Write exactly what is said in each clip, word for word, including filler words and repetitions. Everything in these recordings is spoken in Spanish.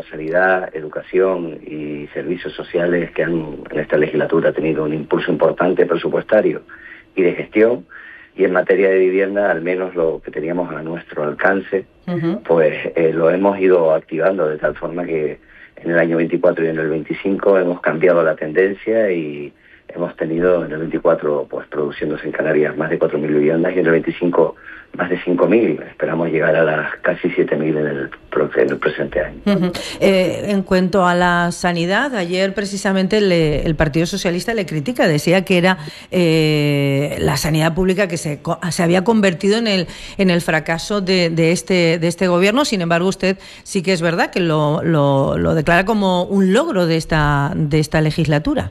sanidad, educación y servicios sociales que han en esta legislatura tenido un impulso importante presupuestario y de gestión, y en materia de vivienda, al menos lo que teníamos a nuestro alcance, uh-huh. pues eh, lo hemos ido activando de tal forma que en el año veinticuatro y en el veinticinco hemos cambiado la tendencia y hemos tenido en el veinticuatro pues produciéndose en Canarias más de cuatro mil viviendas y en el veinticinco más de cinco mil. Esperamos llegar a las casi siete mil en el, en el presente año. Uh-huh. Eh, en cuanto a la sanidad, ayer precisamente le, el Partido Socialista le critica, decía que era eh, la sanidad pública que se, se había convertido en el, en el fracaso de, de, este, de este gobierno. Sin embargo, usted sí que es verdad que lo, lo, lo declara como un logro de esta, de esta legislatura.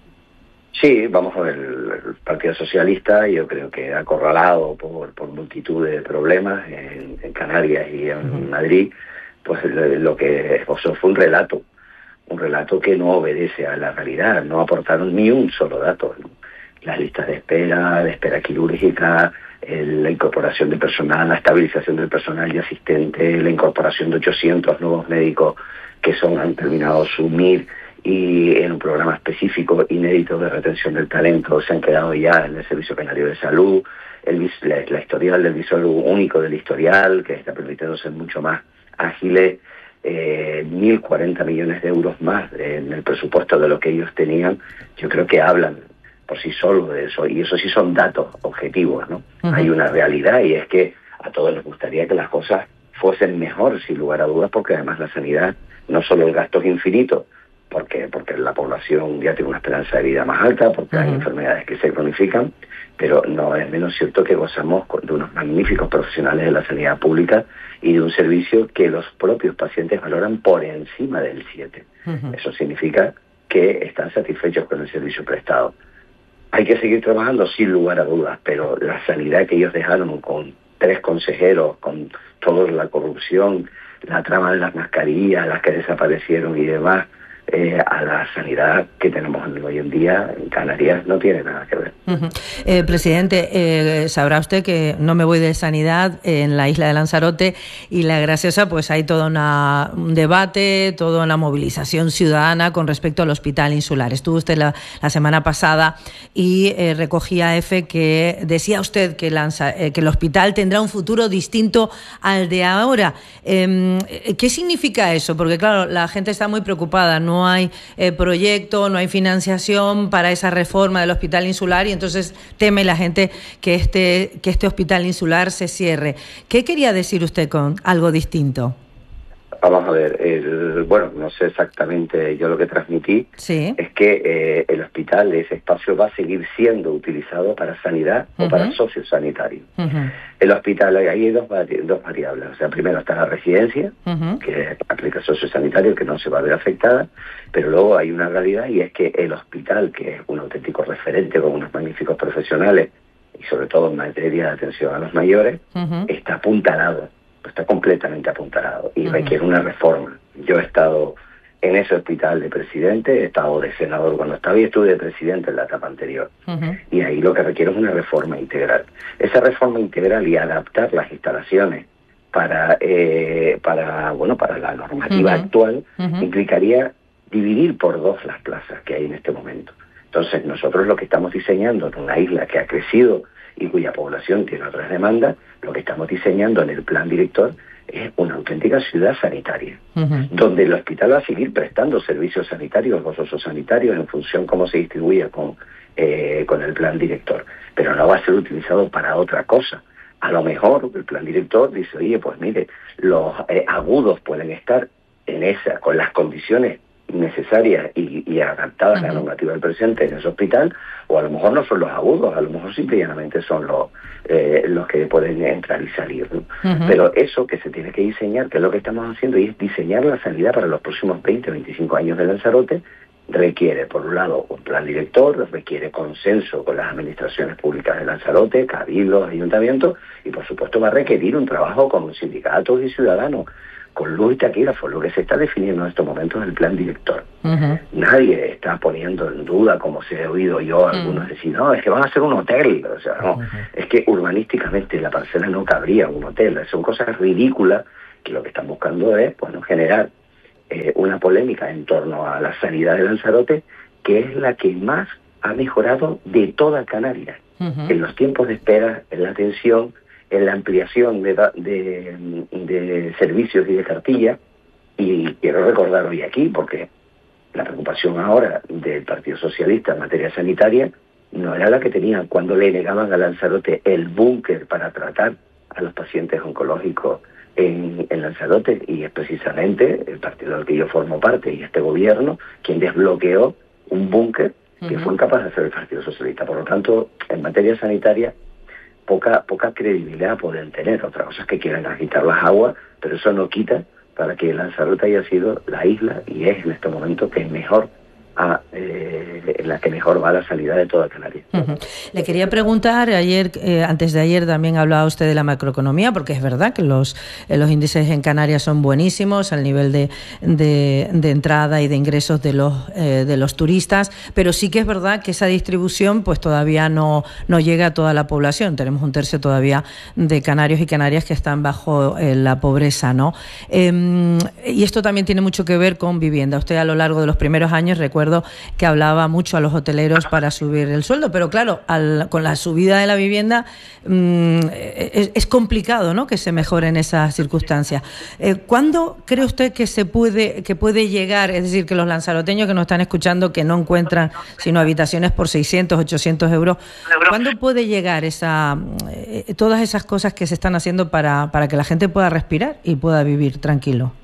Sí, vamos a ver, el Partido Socialista yo creo que acorralado por, por multitud de problemas en, en Canarias y en uh-huh. Madrid, pues lo que esbozó fue un relato, un relato que no obedece a la realidad, no aportaron ni un solo dato. Las listas de espera, de espera quirúrgica, el, la incorporación de personal, la estabilización del personal y asistente, la incorporación de ochocientos nuevos médicos que son han terminado su M I R, y en un programa específico inédito de retención del talento se han quedado ya en el Servicio Canario de Salud, el, la, la historial del visor único del historial, que está permitiendo ser mucho más ágiles, eh, mil cuarenta millones de euros más en el presupuesto de lo que ellos tenían. Yo creo que hablan por sí solos de eso, y eso sí son datos objetivos, ¿no? Uh-huh. Hay una realidad, y es que a todos les gustaría que las cosas fuesen mejor, sin lugar a dudas, porque además la sanidad, no solo el gasto es infinito, porque porque la población ya tiene una esperanza de vida más alta, porque uh-huh. hay enfermedades que se cronifican, pero no es menos cierto que gozamos de unos magníficos profesionales de la sanidad pública y de un servicio que los propios pacientes valoran por encima del siete. Uh-huh. Eso significa que están satisfechos con el servicio prestado. Hay que seguir trabajando sin lugar a dudas, pero la sanidad que ellos dejaron con tres consejeros, con toda la corrupción, la trama de las mascarillas, las que desaparecieron y demás, Eh, a la sanidad que tenemos hoy en día en Canarias no tiene nada que ver. Uh-huh. Eh, presidente, eh, sabrá usted que no me voy de sanidad en la isla de Lanzarote, y La Graciosa pues hay todo una, un debate, toda una movilización ciudadana con respecto al hospital insular. Estuvo usted la, la semana pasada y eh, recogía F que decía usted que, Lanza, eh, que el hospital tendrá un futuro distinto al de ahora. Eh, ¿Qué significa eso? Porque claro, la gente está muy preocupada, no No hay eh, proyecto, no hay financiación para esa reforma del hospital insular, y entonces teme la gente que este, que este hospital insular se cierre. ¿Qué quería decir usted con algo distinto? Vamos a ver, el, bueno, no sé exactamente, yo lo que transmití sí. es que eh, el hospital, ese espacio va a seguir siendo utilizado para sanidad uh-huh. o para sociosanitario. Uh-huh. El hospital, hay, hay dos, dos variables, o sea, primero está la residencia, uh-huh. que aplica sociosanitario, que no se va a ver afectada, pero luego hay una realidad, y es que el hospital, que es un auténtico referente con unos magníficos profesionales, y sobre todo en materia de atención a los mayores, uh-huh. está apuntalado. Está completamente apuntalado y uh-huh. requiere una reforma. Yo he estado en ese hospital de presidente, he estado de senador cuando estaba y estuve de presidente en la etapa anterior. Uh-huh. Y ahí lo que requiere es una reforma integral. Esa reforma integral y adaptar las instalaciones para eh, para bueno para la normativa uh-huh. actual uh-huh. implicaría dividir por dos las plazas que hay en este momento. Entonces nosotros lo que estamos diseñando en una isla que ha crecido y cuya población tiene otras demandas, lo que estamos diseñando en el plan director es una auténtica ciudad sanitaria, uh-huh. donde el hospital va a seguir prestando servicios sanitarios o sociosanitarios en función cómo se distribuya con, eh, con el plan director, pero no va a ser utilizado para otra cosa. A lo mejor el plan director dice, oye, pues mire, los eh, agudos pueden estar en esa, con las condiciones necesarias y, y adaptadas uh-huh. a la normativa del presente en ese hospital, o a lo mejor no son los agudos, a lo mejor simplemente son los eh, los que pueden entrar y salir, ¿no? Uh-huh. Pero eso que se tiene que diseñar, que es lo que estamos haciendo, y es diseñar la sanidad para los próximos veinte o veinticinco años de Lanzarote, requiere, por un lado, un plan director, requiere consenso con las administraciones públicas de Lanzarote, cabildos, ayuntamientos, y por supuesto va a requerir un trabajo con sindicatos y ciudadanos, con luz y taquígrafo. Lo que se está definiendo en estos momentos es el plan director. Uh-huh. Nadie está poniendo en duda, como se he oído yo a algunos uh-huh. decir, no, es que van a hacer un hotel. O sea, no, uh-huh. es que urbanísticamente la parcela no cabría un hotel. Son cosas ridículas que lo que están buscando es, bueno, generar eh, una polémica en torno a la sanidad de Lanzarote, que es la que más ha mejorado de toda Canarias. Uh-huh. En los tiempos de espera, en la atención, en la ampliación de, de, de servicios y de cartilla. Y quiero recordar hoy aquí, porque la preocupación ahora del Partido Socialista en materia sanitaria no era la que tenían cuando le negaban a Lanzarote el búnker para tratar a los pacientes oncológicos en, en Lanzarote, y es precisamente el partido del que yo formo parte y este gobierno quien desbloqueó un búnker que uh-huh. fue incapaz de hacer el Partido Socialista. Por lo tanto, en materia sanitaria, poca poca credibilidad pueden tener. Otra cosa es que quieran agitar las aguas, pero eso no quita para que Lanzarote haya sido la isla, y es en este momento que mejor a, eh, la que mejor va la sanidad de toda Canarias. Uh-huh. Le quería preguntar, ayer, eh, antes de ayer también hablaba usted de la macroeconomía, porque es verdad que los, eh, los índices en Canarias son buenísimos al nivel de, de, de entrada y de ingresos de los, eh, de los turistas, pero sí que es verdad que esa distribución pues todavía no, no llega a toda la población. Tenemos un tercio todavía de canarios y canarias que están bajo eh, la pobreza, ¿no? Eh, y esto también tiene mucho que ver con vivienda. Usted a lo largo de los primeros años, recuerdo que hablaba mucho a los hoteleros para subir el sueldo, pero claro, al, con la subida de la vivienda mmm, es, es complicado, ¿no?, que se mejoren esas circunstancias. Eh, ¿Cuándo cree usted que se puede que puede llegar, es decir, que los lanzaroteños que nos están escuchando, que no encuentran sino habitaciones por seiscientos, ochocientos euros, ¿cuándo puede llegar esa eh, todas esas cosas que se están haciendo para, para que la gente pueda respirar y pueda vivir tranquilo?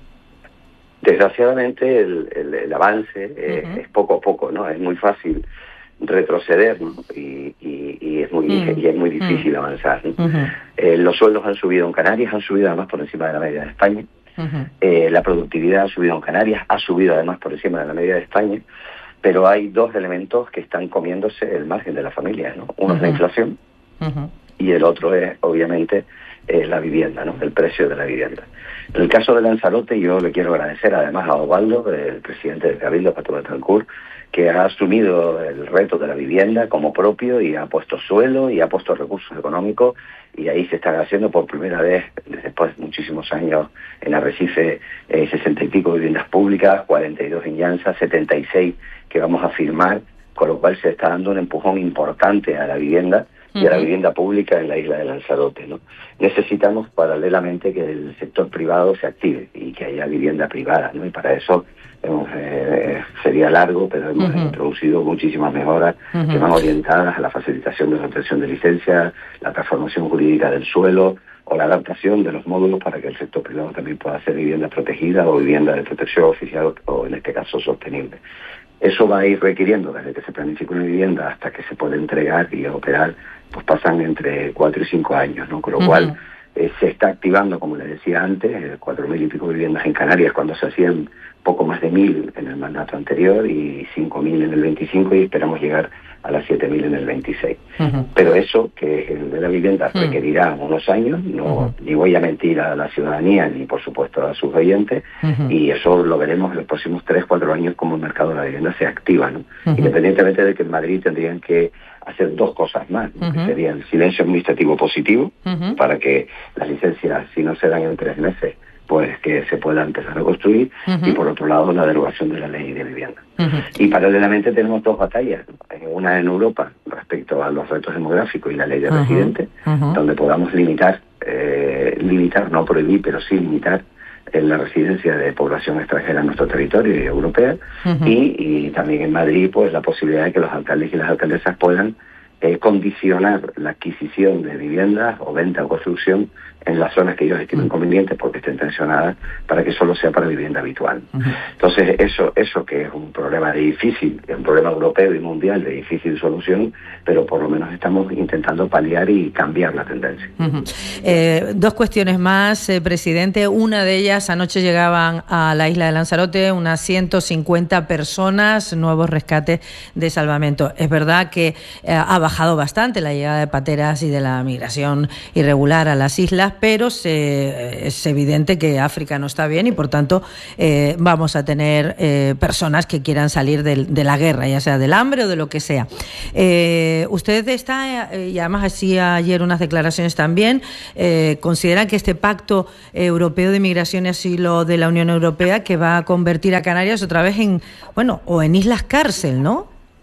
Desgraciadamente el, el, el avance eh, uh-huh. es poco a poco, ¿no? Es muy fácil retroceder, ¿no? y, y, y es muy uh-huh. y es muy difícil uh-huh. avanzar, ¿no? Uh-huh. Eh, los sueldos han subido en Canarias, han subido además por encima de la media de España. Uh-huh. Eh, la productividad ha subido en Canarias, ha subido además por encima de la media de España. Pero hay dos elementos que están comiéndose el margen de la familia, ¿no? Uno uh-huh. es la inflación uh-huh. y el otro es, obviamente, eh, la vivienda, ¿no? El precio de la vivienda. En el caso de Lanzarote, yo le quiero agradecer además a Osvaldo, el presidente del Cabildo, Pato Betancourt, que ha asumido el reto de la vivienda como propio y ha puesto suelo y ha puesto recursos económicos, y ahí se están haciendo por primera vez, después de muchísimos años, en Arrecife, eh, sesenta y pico viviendas públicas, cuarenta y dos en Llanza, setenta y seis que vamos a firmar, con lo cual se está dando un empujón importante a la vivienda y a la vivienda pública en la isla de Lanzarote, ¿no? Necesitamos paralelamente que el sector privado se active y que haya vivienda privada, ¿no? Y para eso hemos, eh, sería largo, pero hemos uh-huh. introducido muchísimas mejoras uh-huh. que van orientadas a la facilitación de la obtención de licencias, la transformación jurídica del suelo o la adaptación de los módulos para que el sector privado también pueda hacer vivienda protegida o vivienda de protección oficial o, en este caso, sostenible. Eso va a ir requiriendo, desde que se planifica una vivienda hasta que se puede entregar y operar, pues pasan entre cuatro y cinco años, ¿no? Con lo uh-huh. cual eh, se está activando, como les decía antes, eh, cuatro mil y pico viviendas en Canarias, cuando se hacían poco más de mil en el mandato anterior y cinco mil en el veinticinco, y esperamos llegar a las siete mil en el veintiséis. Uh-huh. Pero eso, que el de la vivienda uh-huh. requerirá unos años, no uh-huh. ni voy a mentir a la ciudadanía ni por supuesto a sus oyentes, uh-huh. y eso lo veremos en los próximos tres, cuatro años como el mercado de la vivienda se activa, ¿no? Uh-huh. Independientemente de que en Madrid tendrían que hacer dos cosas más, ¿no? Uh-huh. Que sería el silencio administrativo positivo, uh-huh. para que las licencias, si no se dan en tres meses, pues que se pueda empezar a construir, uh-huh. y por otro lado la derogación de la ley de vivienda. Uh-huh. Y paralelamente tenemos dos batallas, una en Europa respecto a los retos demográficos y la ley de uh-huh. residentes, uh-huh. donde podamos limitar, eh, limitar, no prohibir, pero sí limitar en la residencia de población extranjera en nuestro territorio y europea, uh-huh. y, y también en Madrid, pues la posibilidad de que los alcaldes y las alcaldesas puedan eh, condicionar la adquisición de viviendas o venta o construcción en las zonas que ellos estimen convenientes porque estén tensionadas, para que solo sea para vivienda habitual. Uh-huh. Entonces, eso eso que es un problema de difícil, es un problema europeo y mundial de difícil solución, pero por lo menos estamos intentando paliar y cambiar la tendencia. Uh-huh. Eh, dos cuestiones más, eh, presidente. Una de ellas, anoche llegaban a la isla de Lanzarote unas ciento cincuenta personas, nuevos rescates de salvamento. Es verdad que eh, ha bajado bastante la llegada de pateras y de la migración irregular a las islas, pero se, es evidente que África no está bien y, por tanto, eh, vamos a tener eh, personas que quieran salir de, de la guerra, ya sea del hambre o de lo que sea. Eh, usted está, eh, y además hacía ayer unas declaraciones también, eh, considera que este pacto europeo de migración y asilo de la Unión Europea que va a convertir a Canarias otra vez en, bueno, o en islas cárcel, ¿no?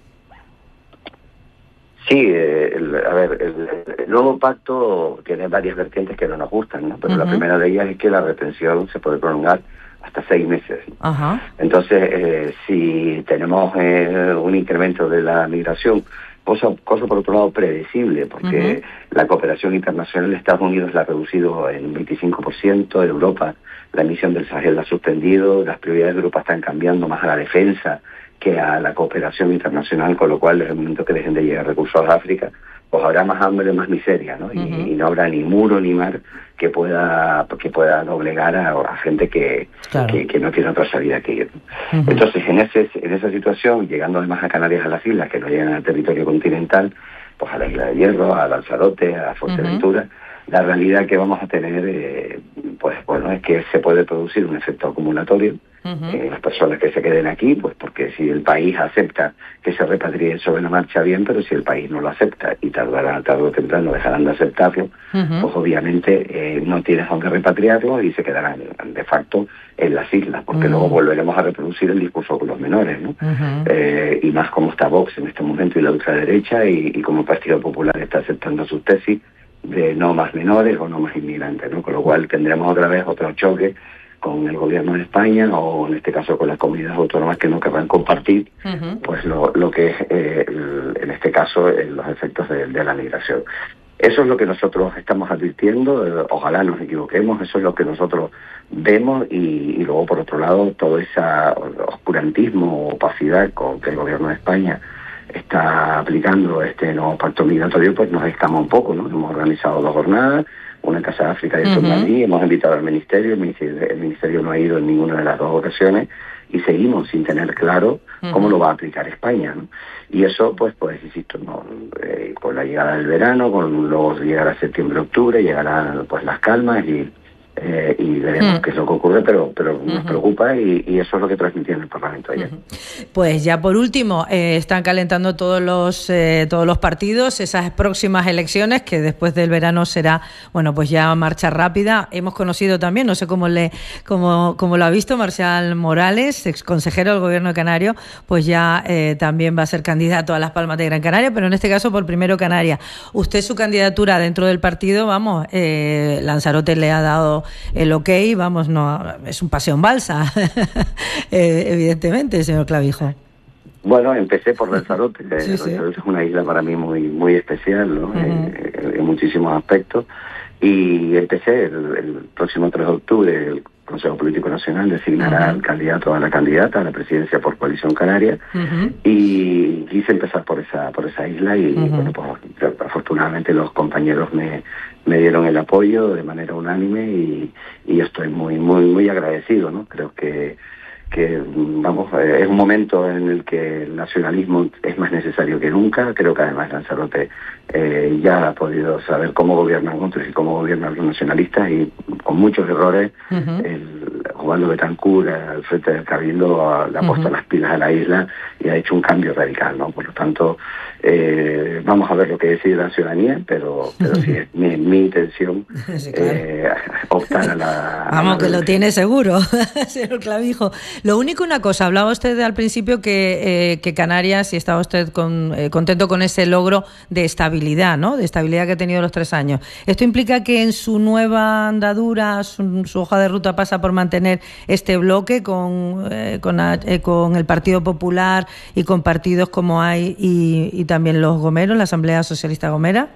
Sí, eh, el, a ver, el, el nuevo pacto tiene varias vertientes que no nos gustan, ¿no? Pero uh-huh. la primera de ellas es que la retención se puede prolongar hasta seis meses. Uh-huh. Entonces, eh, si tenemos eh, un incremento de la migración, cosa, cosa por otro lado predecible, porque uh-huh. la cooperación internacional de Estados Unidos la ha reducido en un veinticinco por ciento, en Europa la misión del Sahel la ha suspendido, las prioridades de Europa están cambiando más a la defensa que a la cooperación internacional, con lo cual, desde el momento que dejen de llegar recursos a África, pues habrá más hambre, más miseria, ¿no? Y, uh-huh. y no habrá ni muro ni mar que pueda que pueda doblegar a, a gente que, claro. que que no tiene otra salida que ir. Uh-huh. Entonces, en ese en esa situación, llegando además a Canarias, a las islas, que no llegan al territorio continental, pues a la Isla de Hierro, a Lanzarote, a Fuerteventura, uh-huh. la realidad que vamos a tener, eh, pues bueno, es que se puede producir un efecto acumulatorio. Uh-huh. Eh, las personas que se queden aquí, pues porque si el país acepta que se repatrien sobre la marcha, bien, pero si el país no lo acepta y tardará, tarde o temprano dejarán de aceptarlo, uh-huh. pues obviamente eh, no tienes dónde repatriarlos y se quedarán de facto en las islas, porque uh-huh. luego volveremos a reproducir el discurso con los menores, ¿no? Uh-huh. Eh, y más como está Vox en este momento y la ultraderecha y, y como el Partido Popular está aceptando sus tesis de no más menores o no más inmigrantes, ¿no? Con lo cual tendremos otra vez otro choque con el gobierno de España o en este caso con las comunidades autónomas que no querrán compartir uh-huh. pues lo, lo que es eh, el, en este caso eh, los efectos de, de la migración. Eso es lo que nosotros estamos advirtiendo, eh, ojalá nos equivoquemos, eso es lo que nosotros vemos y, y luego por otro lado todo ese oscurantismo o opacidad con que el gobierno de España está aplicando este nuevo pacto migratorio pues nos escama un poco, ¿no? Hemos organizado dos jornadas, una en Casa de África y otra en Madrid, hemos invitado al Ministerio, el Ministerio, el Ministerio no ha ido en ninguna de las dos ocasiones y seguimos sin tener claro uh-huh. cómo lo va a aplicar España, ¿no? Y eso, pues, pues insisto, ¿no? eh, con la llegada del verano, con luego llegará septiembre, octubre, llegarán pues las calmas y Eh, y veremos uh-huh. qué es lo que ocurre, pero pero uh-huh. nos preocupa y, y eso es lo que transmití en el Parlamento ayer. Uh-huh. Pues ya por último, eh, están calentando todos los eh, todos los partidos, esas próximas elecciones que después del verano será, bueno, pues ya marcha rápida. Hemos conocido también, no sé cómo le cómo, cómo lo ha visto Marcial Morales, ex consejero del Gobierno de Canario, pues ya eh, también va a ser candidato a Las Palmas de Gran Canaria, pero en este caso por primero Canarias. Usted su candidatura dentro del partido, vamos, eh, Lanzarote le ha dado el ok, vamos, no es un paseo en balsa, eh, evidentemente, señor Clavijo. Bueno, empecé por Lanzarote, sí, Lanzarote sí. es una isla para mí muy muy especial, ¿no? Uh-huh. en, en muchísimos aspectos, y empecé el, el próximo tres de octubre, el Consejo Político Nacional designará uh-huh. al candidato a la candidata a la presidencia por Coalición Canaria, uh-huh. y quise empezar por esa por esa isla y uh-huh. bueno, pues afortunadamente los compañeros me me dieron el apoyo de manera unánime y, y estoy muy muy muy agradecido, ¿no? Creo que que vamos eh, es un momento en el que el nacionalismo es más necesario que nunca. Creo que además Lanzarote eh, ya ha podido saber cómo gobiernan otros y cómo gobiernan los nacionalistas y con muchos errores. Uh-huh. el, Juan Betancur al frente del Cabildo le ha puesto uh-huh. las pilas a la isla y ha hecho un cambio radical, ¿no? Por lo tanto, eh, vamos a ver lo que decide la ciudadanía, pero pero sí es mi, mi intención sí, claro. eh, optar a la... Vamos, a la que lo tiene seguro, señor Clavijo. Lo único, una cosa, hablaba usted al principio que, eh, que Canarias, y estaba usted con, eh, contento con ese logro de estabilidad, ¿no? De estabilidad que ha tenido los tres años. ¿Esto implica que en su nueva andadura, su, su hoja de ruta pasa por mantener este bloque con, eh, con, eh, con el Partido Popular y con partidos como hay y, y también los gomeros, la Asamblea Socialista Gomera?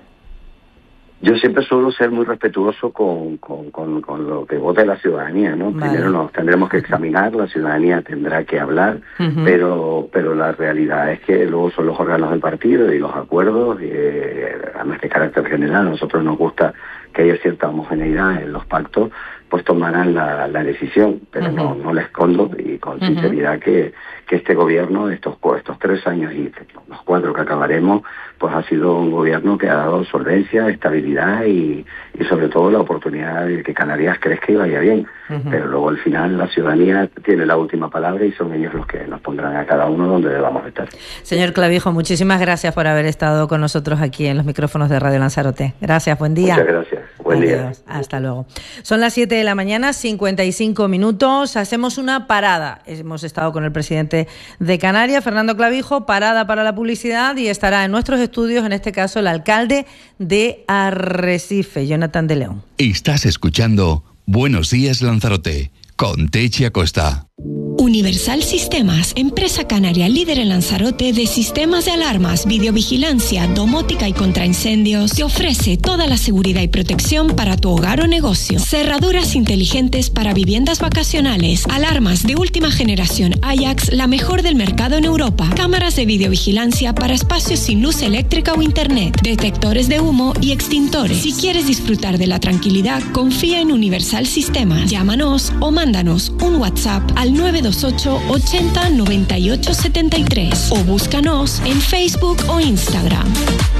Yo siempre suelo ser muy respetuoso con, con, con, con lo que vote la ciudadanía, ¿no? Vale. Primero nos tendremos que examinar, la ciudadanía tendrá que hablar, uh-huh. pero pero la realidad es que luego son los órganos del partido y los acuerdos, eh, además de carácter general, a nosotros nos gusta que haya cierta homogeneidad en los pactos, pues tomarán la, la decisión, pero uh-huh. no no le escondo y con uh-huh. sinceridad que, que este gobierno, estos, estos tres años y los cuatro que acabaremos, pues ha sido un gobierno que ha dado solvencia, estabilidad y, y sobre todo la oportunidad de que Canarias crezca y vaya bien. Uh-huh. Pero luego al final la ciudadanía tiene la última palabra y son ellos los que nos pondrán a cada uno donde debamos estar. Señor Clavijo, muchísimas gracias por haber estado con nosotros aquí en los micrófonos de Radio Lanzarote. Gracias, buen día. Muchas gracias, buen Adiós. día. Hasta luego. Son las siete de la mañana, cincuenta y cinco minutos. Hacemos una parada. Hemos estado con el presidente de Canarias, Fernando Clavijo, parada para la publicidad, y estará en nuestros estudios, en este caso, el alcalde de Arrecife, Jonathan de León. Estás escuchando Buenos Días Lanzarote, con Techi Acosta. Universal Sistemas, empresa canaria líder en Lanzarote de sistemas de alarmas, videovigilancia, domótica y contraincendios, te ofrece toda la seguridad y protección para tu hogar o negocio. Cerraduras inteligentes para viviendas vacacionales, alarmas de última generación Ajax, la mejor del mercado en Europa, cámaras de videovigilancia para espacios sin luz eléctrica o internet, detectores de humo y extintores. Si quieres disfrutar de la tranquilidad, confía en Universal Sistemas. Llámanos o mándanos un WhatsApp al nueve dos ocho ochenta noventa y ocho setenta y tres o búscanos en Facebook o Instagram.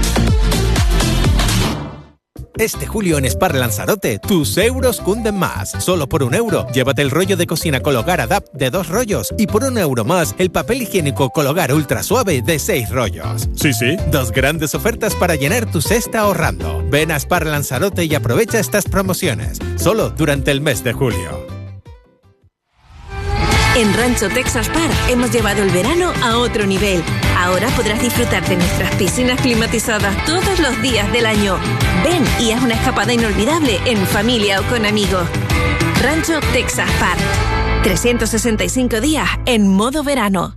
Este julio en Spar Lanzarote, tus euros cunden más. Solo por un euro, llévate el rollo de cocina Cologar Adapt de dos rollos y por un euro más, el papel higiénico Cologar Ultra Suave de seis rollos. Sí, sí, dos grandes ofertas para llenar tu cesta ahorrando. Ven a Spar Lanzarote y aprovecha estas promociones, solo durante el mes de julio. En Rancho Texas Park hemos llevado el verano a otro nivel. Ahora podrás disfrutar de nuestras piscinas climatizadas todos los días del año. Ven y haz una escapada inolvidable en familia o con amigos. Rancho Texas Park. trescientos sesenta y cinco días en modo verano.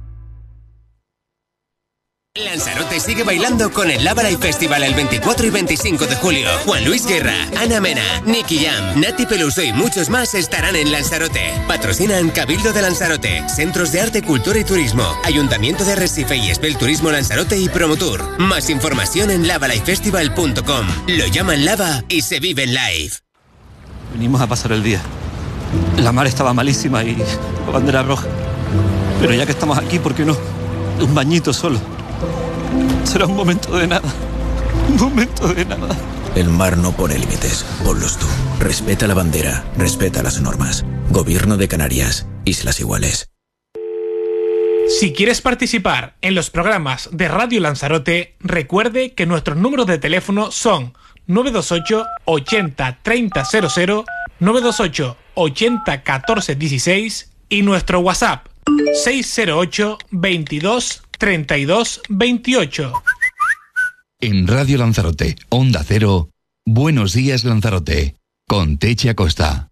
Lanzarote sigue bailando con el Lava Live Festival el veinticuatro y veinticinco de julio. Juan Luis Guerra, Ana Mena, Nicky Jam, Nati Peluso y muchos más estarán en Lanzarote. Patrocinan Cabildo de Lanzarote, Centros de Arte, Cultura y Turismo, Ayuntamiento de Arrecife y Espel Turismo Lanzarote y Promotur. Más información en lava live festival punto com. Lo llaman Lava y se vive en live. Venimos a pasar el día. La mar estaba malísima y bandera roja. Pero ya que estamos aquí, ¿por qué no? Un bañito solo. Será un momento de nada. Un momento de nada. El mar no pone límites. Ponlos tú. Respeta la bandera. Respeta las normas. Gobierno de Canarias. Islas Iguales. Si quieres participar en los programas de Radio Lanzarote, recuerde que nuestros números de teléfono son nueve dos ocho ochenta treinta cero cero, nueve dos ocho ochenta catorce dieciséis y nuestro WhatsApp seis cero ocho veintidós treinta y dos veintiocho. En Radio Lanzarote, Onda Cero, Buenos Días Lanzarote, con Techi Acosta.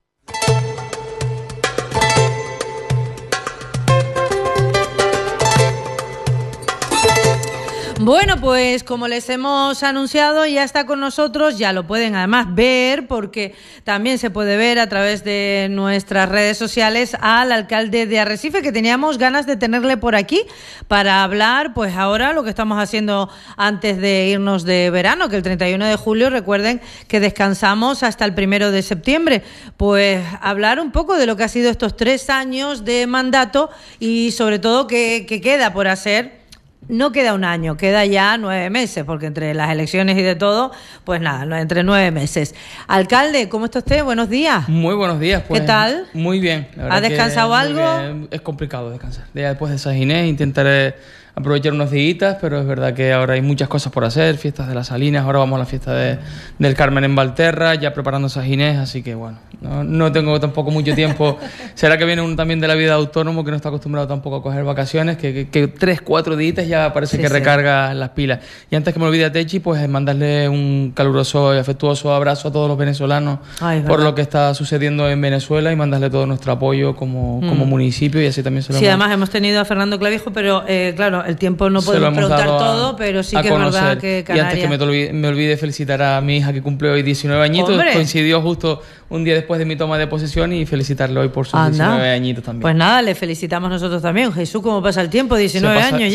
Bueno, pues como les hemos anunciado, ya está con nosotros, ya lo pueden además ver, porque también se puede ver a través de nuestras redes sociales, al alcalde de Arrecife, que teníamos ganas de tenerle por aquí para hablar, pues ahora lo que estamos haciendo antes de irnos de verano, que el treinta y uno de julio, recuerden que descansamos hasta el primero de septiembre, pues hablar un poco de lo que ha sido estos tres años de mandato y sobre todo qué queda por hacer. No queda un año, queda ya nueve meses, porque entre las elecciones y de todo, pues nada, entre nueve meses. Alcalde, ¿cómo está usted? Buenos días. Muy buenos días. Pues, ¿qué tal? Muy bien. ¿Ha descansado algo? Es complicado descansar. Ya después de San Ginés intentaré aprovechar unos días, pero es verdad que ahora hay muchas cosas por hacer, fiestas de las Salinas, ahora vamos a la fiesta de, del Carmen en Valterra, ya preparando San Ginés, así que bueno, no, no tengo tampoco mucho tiempo. Será que viene uno también de la vida de autónomo que no está acostumbrado tampoco a coger vacaciones, que, que, que tres, cuatro días ya parece sí, que sí. recarga las pilas. Y antes que me olvide a Techi, pues mandarle un caluroso y afectuoso abrazo a todos los venezolanos Ay, por lo que está sucediendo en Venezuela y mandarle todo nuestro apoyo como, mm. como municipio y así también se lo Sí, hemos... además hemos tenido a Fernando Clavijo, pero eh, claro, el tiempo no podemos preguntar todo, pero sí que es verdad que Canarias... Y antes que me olvide, me olvide felicitar a mi hija que cumple hoy diecinueve añitos. ¡Hombre! Coincidió justo un día después de mi toma de posesión y felicitarle hoy por sus Anda. diecinueve añitos también. Pues nada, le felicitamos nosotros también. Jesús, ¿cómo pasa el tiempo? diecinueve pasa, años ya, ¿eh?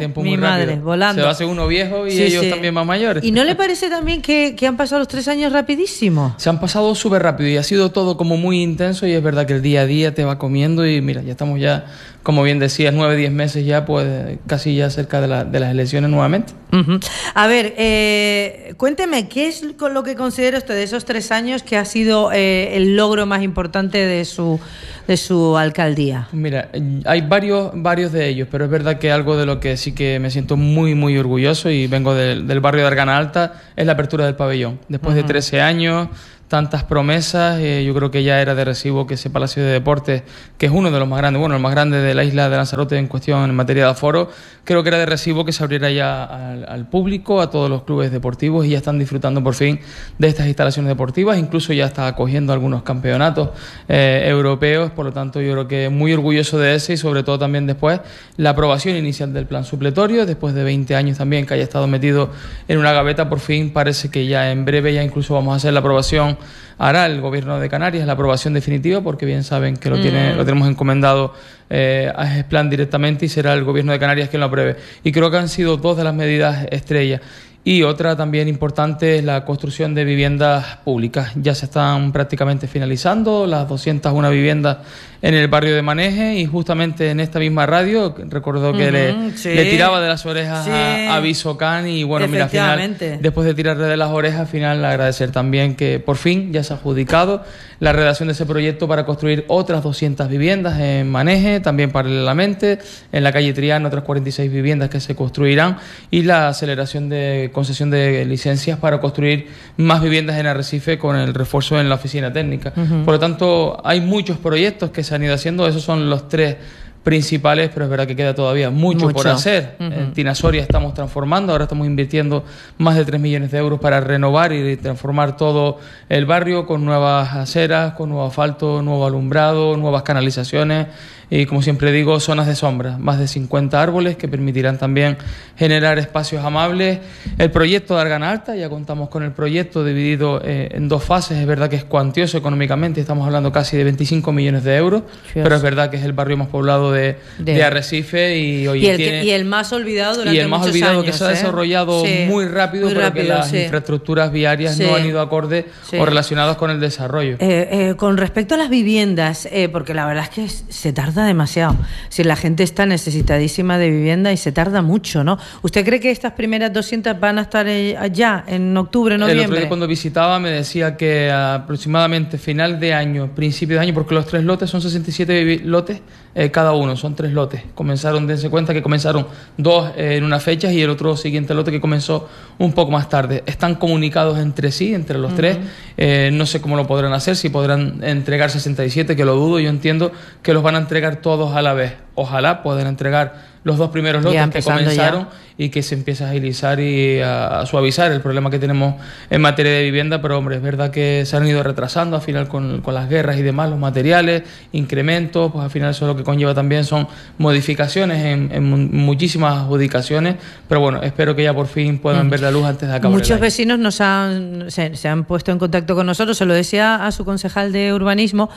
tiempo mi muy madre, rápido. volando. Se va a hacer uno viejo y Sí, ellos sí. también más mayores. ¿Y no le parece también que, que han pasado los tres años rapidísimo? Se han pasado súper rápido y ha sido todo como muy intenso y es verdad que el día a día te va comiendo y mira, ya estamos ya, como bien decías, nueve, diez meses ya, pues casi ya cerca de, la, de las elecciones nuevamente. Uh-huh. A ver, eh, cuénteme, ¿qué es con lo que considera usted de esos tres años que ha sido eh, el logro más importante de su, de su alcaldía? Mira, hay varios, varios de ellos, pero es verdad que algo de lo que sí que me siento muy, muy orgulloso y vengo del, del barrio de Argana Alta es la apertura del pabellón. Después uh-huh. de trece años, tantas promesas, eh, yo creo que ya era de recibo que ese Palacio de Deportes, que es uno de los más grandes, bueno, el más grande de la isla de Lanzarote en cuestión en materia de aforo, creo que era de recibo que se abriera ya al, al público, a todos los clubes deportivos y ya están disfrutando por fin de estas instalaciones deportivas, incluso ya está acogiendo algunos campeonatos eh, europeos, por lo tanto yo creo que muy orgulloso de ese y sobre todo también después la aprobación inicial del plan supletorio, después de veinte años también que haya estado metido en una gaveta, por fin parece que ya en breve ya incluso vamos a hacer la aprobación, hará el Gobierno de Canarias la aprobación definitiva, porque bien saben que lo, tiene, mm. lo tenemos encomendado eh, a Gesplan directamente y será el Gobierno de Canarias quien lo apruebe. Y creo que han sido dos de las medidas estrellas. Y otra también importante es la construcción de viviendas públicas. Ya se están prácticamente finalizando las doscientas una viviendas en el barrio de Maneje y justamente en esta misma radio, recuerdo que uh-huh, le, sí. le tiraba de las orejas sí. a, a Bisocán y bueno, mira, al final, después de tirarle de las orejas, al final agradecer también que por fin ya se ha adjudicado la redacción de ese proyecto para construir otras doscientas viviendas en Maneje, también paralelamente, en la calle Triana otras cuarenta y seis viviendas que se construirán y la aceleración de concesión de licencias para construir más viviendas en Arrecife con el refuerzo en la oficina técnica. Uh-huh. Por lo tanto, hay muchos proyectos que se han ido haciendo, esos son los tres principales, pero es verdad que queda todavía mucho, mucho. por hacer. Uh-huh. En Tinasoria estamos transformando, ahora estamos invirtiendo más de tres millones de euros para renovar y transformar todo el barrio con nuevas aceras, con nuevo asfalto, nuevo alumbrado, nuevas canalizaciones y, como siempre digo, zonas de sombra, más de cincuenta árboles que permitirán también generar espacios amables. El proyecto de Argana Alta, ya contamos con el proyecto dividido eh, en dos fases, es verdad que es cuantioso económicamente, estamos hablando casi de veinticinco millones de euros, Dios. pero es verdad que es el barrio más poblado de, de, de Arrecife y hoy y el, tiene, que, y el más olvidado durante y el más muchos olvidado años, que se ha desarrollado ¿eh? sí. muy rápido, muy pero rápido, que las sí. infraestructuras viarias sí. no han ido acorde sí. o relacionadas con el desarrollo. Eh, eh, con respecto a las viviendas, eh, porque la verdad es que se tarda demasiado. Si la gente está necesitadísima de vivienda y se tarda mucho, ¿no? ¿Usted cree que estas primeras doscientas van a estar allá en octubre, noviembre? El otro día cuando visitaba me decía que aproximadamente final de año, principio de año, porque los tres lotes son sesenta y siete lotes eh, cada uno, son tres lotes. Comenzaron, dense cuenta que comenzaron dos eh, en unas fechas y el otro siguiente lote que comenzó un poco más tarde. Están comunicados entre sí, entre los uh-huh. tres. Eh, no sé cómo lo podrán hacer, si podrán entregar sesenta y siete, que lo dudo. Yo entiendo que los van a entregar todos a la vez. Ojalá puedan entregar los dos primeros lotes que comenzaron ya. y que se empiece a agilizar y a, a suavizar el problema que tenemos en materia de vivienda, pero hombre, es verdad que se han ido retrasando al final con, con las guerras y demás, los materiales, incrementos, pues al final eso lo que conlleva también son modificaciones en, en muchísimas adjudicaciones, pero bueno, espero que ya por fin puedan mm. ver la luz antes de acabar. Muchos el año. vecinos nos han, se, se han puesto en contacto con nosotros, se lo decía a su concejal de urbanismo,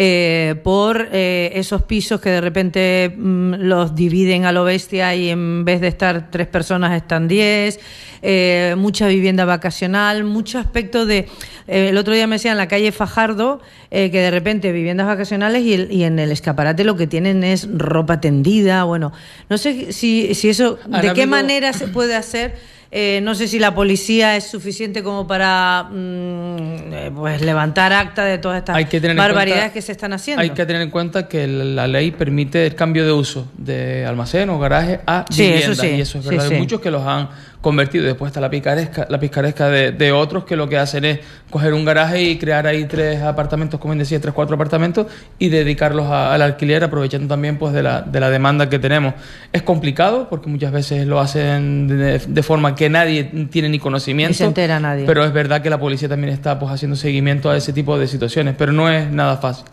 eh, por eh, esos pisos que de repente mm, los dividen a lo bestia y en vez de estar tres personas están diez, eh, mucha vivienda vacacional, mucho aspecto de... Eh, el otro día me decían en la calle Fajardo eh, que de repente viviendas vacacionales y, el, y en el escaparate lo que tienen es ropa tendida, bueno, no sé si, si eso, ¿de qué habido... manera se puede hacer? Eh, no sé si la policía es suficiente como para mmm, eh, pues levantar acta de todas estas barbaridades cuenta, que se están haciendo. Hay que tener en cuenta que la ley permite el cambio de uso de almacén o garaje a sí, vivienda, eso sí, y eso es verdad. Sí, Hay sí. muchos que los han convertido. Después está la picaresca, la picaresca de, de otros que lo que hacen es coger un garaje y crear ahí tres apartamentos, como decía, tres, cuatro apartamentos y dedicarlos a, al alquiler, aprovechando también pues de la, de la demanda que tenemos. Es complicado porque muchas veces lo hacen de, de forma que nadie tiene ni conocimiento. Ni se entera nadie. Pero es verdad que la policía también está pues haciendo seguimiento a ese tipo de situaciones, pero no es nada fácil.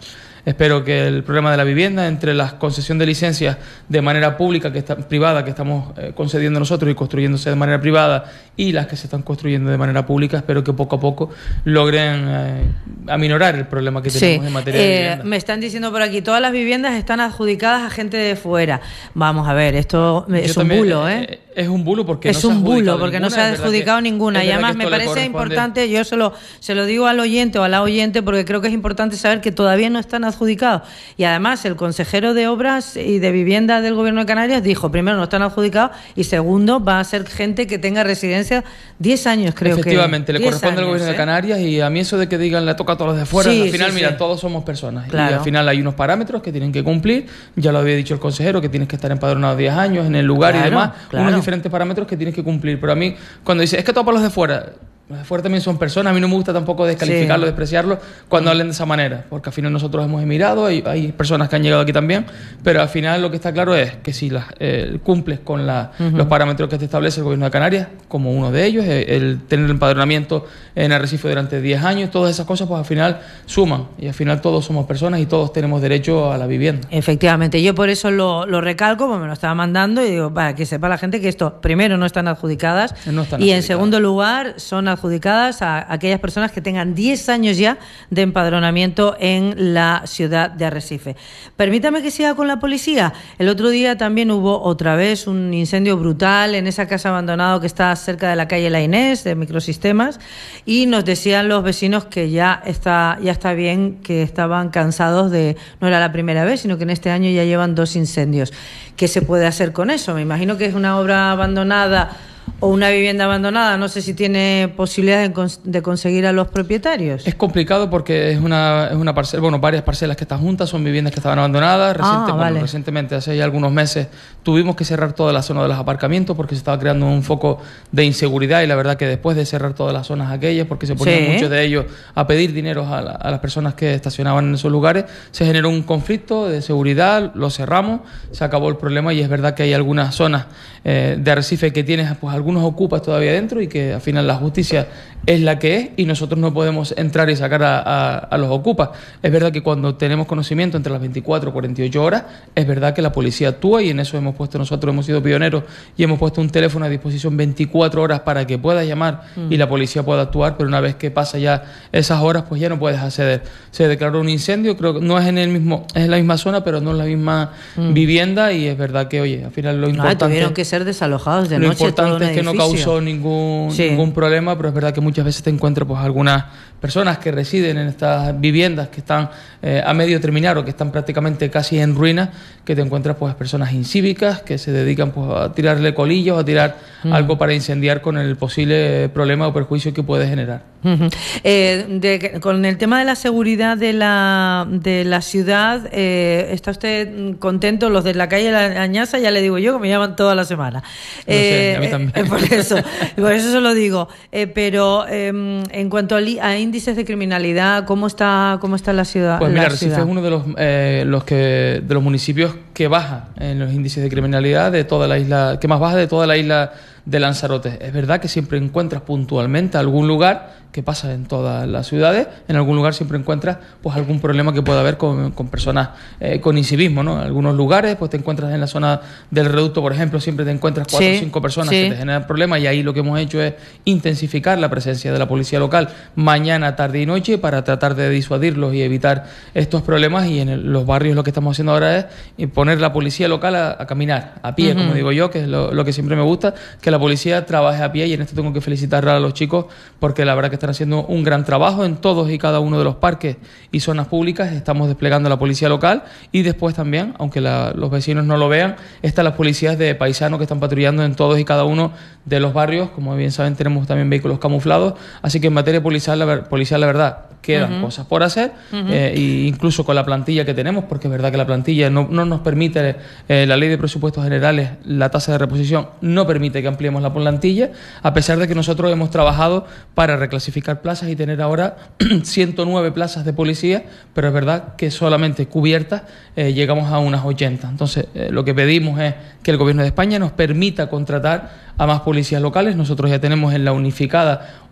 Espero que el problema de la vivienda, entre la concesión de licencias de manera pública, que está, privada, que estamos eh, concediendo nosotros y construyéndose de manera privada, y las que se están construyendo de manera pública, espero que poco a poco logren eh, aminorar el problema que tenemos sí. en materia eh, de vivienda. Me están diciendo por aquí, todas las viviendas están adjudicadas a gente de fuera. Vamos a ver, esto es Yo un también, bulo, ¿eh? eh Es un bulo porque es no se ha un adjudicado bulo porque ninguna, no se ha adjudicado que, ninguna. Y además me parece importante, yo se lo, se lo digo al oyente o a la oyente, porque creo que es importante saber que todavía no están adjudicados. Y además el consejero de Obras y de Vivienda del Gobierno de Canarias dijo, primero, no están adjudicados, y segundo, va a ser gente que tenga residencia diez años, creo. Efectivamente, que le corresponde años, al Gobierno ¿eh? de Canarias, y a mí eso de que digan le toca a todos los de fuera, sí, al final, sí, mira, sí. todos somos personas. Claro. Y al final hay unos parámetros que tienen que cumplir, ya lo había dicho el consejero, que tienes que estar empadronado diez años en el lugar Claro, y demás, claro. unos diferentes parámetros que tienes que cumplir. Pero a mí, cuando dice, es que todos los de fuera, los de fuera también son personas, a mí no me gusta tampoco descalificarlo, sí. despreciarlo cuando mm. hablen de esa manera, porque al final nosotros hemos emigrado, hay, hay personas que han llegado aquí también, pero al final lo que está claro es que si las, eh, cumples con la, uh-huh. los parámetros que te establece el Gobierno de Canarias, como uno de ellos, el, el tener el empadronamiento en Arrecife durante diez años, todas esas cosas pues al final suman, y al final todos somos personas y todos tenemos derecho a la vivienda. Efectivamente, yo por eso lo, lo recalco, como me lo estaba mandando, y digo, para que sepa la gente que esto, primero, no están adjudicadas, no están y adjudicadas. En segundo lugar, son adjudicadas a aquellas personas que tengan diez años ya de empadronamiento en la ciudad de Arrecife. Permítame que siga con la policía. El otro día también hubo otra vez un incendio brutal en esa casa abandonada que está cerca de la calle La Inés, de Microsistemas, y nos decían los vecinos que ya está, ya está bien, que estaban cansados de, no era la primera vez, sino que en este año ya llevan dos incendios. ¿Qué se puede hacer con eso? Me imagino que es una obra abandonada o una vivienda abandonada, no sé si tiene posibilidades de, cons- de conseguir a los propietarios. Es complicado porque es una, es una parcela, bueno, varias parcelas que están juntas, son viviendas que estaban abandonadas. Reciente, ah, bueno, vale. Recientemente, hace ya algunos meses, tuvimos que cerrar toda la zona de los aparcamientos porque se estaba creando un foco de inseguridad, y la verdad que después de cerrar todas las zonas aquellas, porque se ponían sí. muchos de ellos a pedir dinero a, la, a las personas que estacionaban en esos lugares, se generó un conflicto de seguridad, lo cerramos, se acabó el problema, y es verdad que hay algunas zonas eh, de Arrecife que tienen pues algunos ocupas todavía dentro, y que al final la justicia es la que es y nosotros no podemos entrar y sacar a, a, a los ocupas. Es verdad que cuando tenemos conocimiento entre las veinticuatro y cuarenta y ocho horas, es verdad que la policía actúa, y en eso hemos puesto nosotros, hemos sido pioneros y hemos puesto un teléfono a disposición veinticuatro horas para que puedas llamar mm. y la policía pueda actuar, pero una vez que pasa ya esas horas, pues ya no puedes acceder. Se declaró un incendio, creo que no es en el mismo, es en la misma zona, pero no en la misma mm. vivienda, y es verdad que, oye, al final lo importante... Ah, tuvieron que ser desalojados de lo noche. Lo importante es que edificio. no causó ningún, sí. ningún problema, pero es verdad que muchas veces te encuentras pues algunas personas que residen en estas viviendas que están eh, a medio terminar o que están prácticamente casi en ruinas, que te encuentras pues personas incívicas que se dedican pues a tirarle colillas o a tirar mm. algo para incendiar con el posible problema o perjuicio que puede generar. Uh-huh. Eh, de, con el tema de la seguridad de la, de la ciudad, eh, ¿está usted contento? Los de la calle La Añaza, ya le digo yo, que me llaman toda la semana. No eh, sé, a mí también. Eh, por eso, por eso se lo digo. Eh, pero eh, en cuanto a, li, a índices de criminalidad, ¿cómo está, cómo está la ciudad? Pues mira, la Arrecife ciudad? es uno de los, eh, los que de los municipios que baja en los índices de criminalidad de toda la isla, que más baja de toda la isla de Lanzarote. Es verdad que siempre encuentras puntualmente algún lugar, que pasa en todas las ciudades, en algún lugar siempre encuentras pues algún problema que pueda haber con, con personas eh, con incivismo, ¿no? En algunos lugares pues te encuentras en la zona del reducto, por ejemplo, siempre te encuentras cuatro sí, o cinco personas sí. que te generan problemas, y ahí lo que hemos hecho es intensificar la presencia de la policía local mañana, tarde y noche para tratar de disuadirlos y evitar estos problemas, y en el, los barrios lo que estamos haciendo ahora es poner la policía local a, a caminar, a pie, uh-huh. como digo yo, que es lo, lo que siempre me gusta, que la policía trabaje a pie, y en esto tengo que felicitar a los chicos porque la verdad que están haciendo un gran trabajo en todos y cada uno de los parques y zonas públicas. Estamos desplegando la policía local, y después también, aunque la, los vecinos no lo vean, están las policías de paisanos que están patrullando en todos y cada uno de los barrios. Como bien saben, tenemos también vehículos camuflados, así que en materia policial, la, policial, la verdad, quedan uh-huh. cosas por hacer, uh-huh. eh, e incluso con la plantilla que tenemos, porque es verdad que la plantilla no, no nos permite, eh, la ley de presupuestos generales, la tasa de reposición no permite que ampliemos la plantilla, a pesar de que nosotros hemos trabajado para reclasificar plazas y tener ahora ciento nueve plazas de policía, pero es verdad que solamente cubiertas eh, llegamos a unas ochenta. Entonces, eh, lo que pedimos es que el Gobierno de España nos permita contratar a más policías locales. Nosotros ya tenemos en la unificada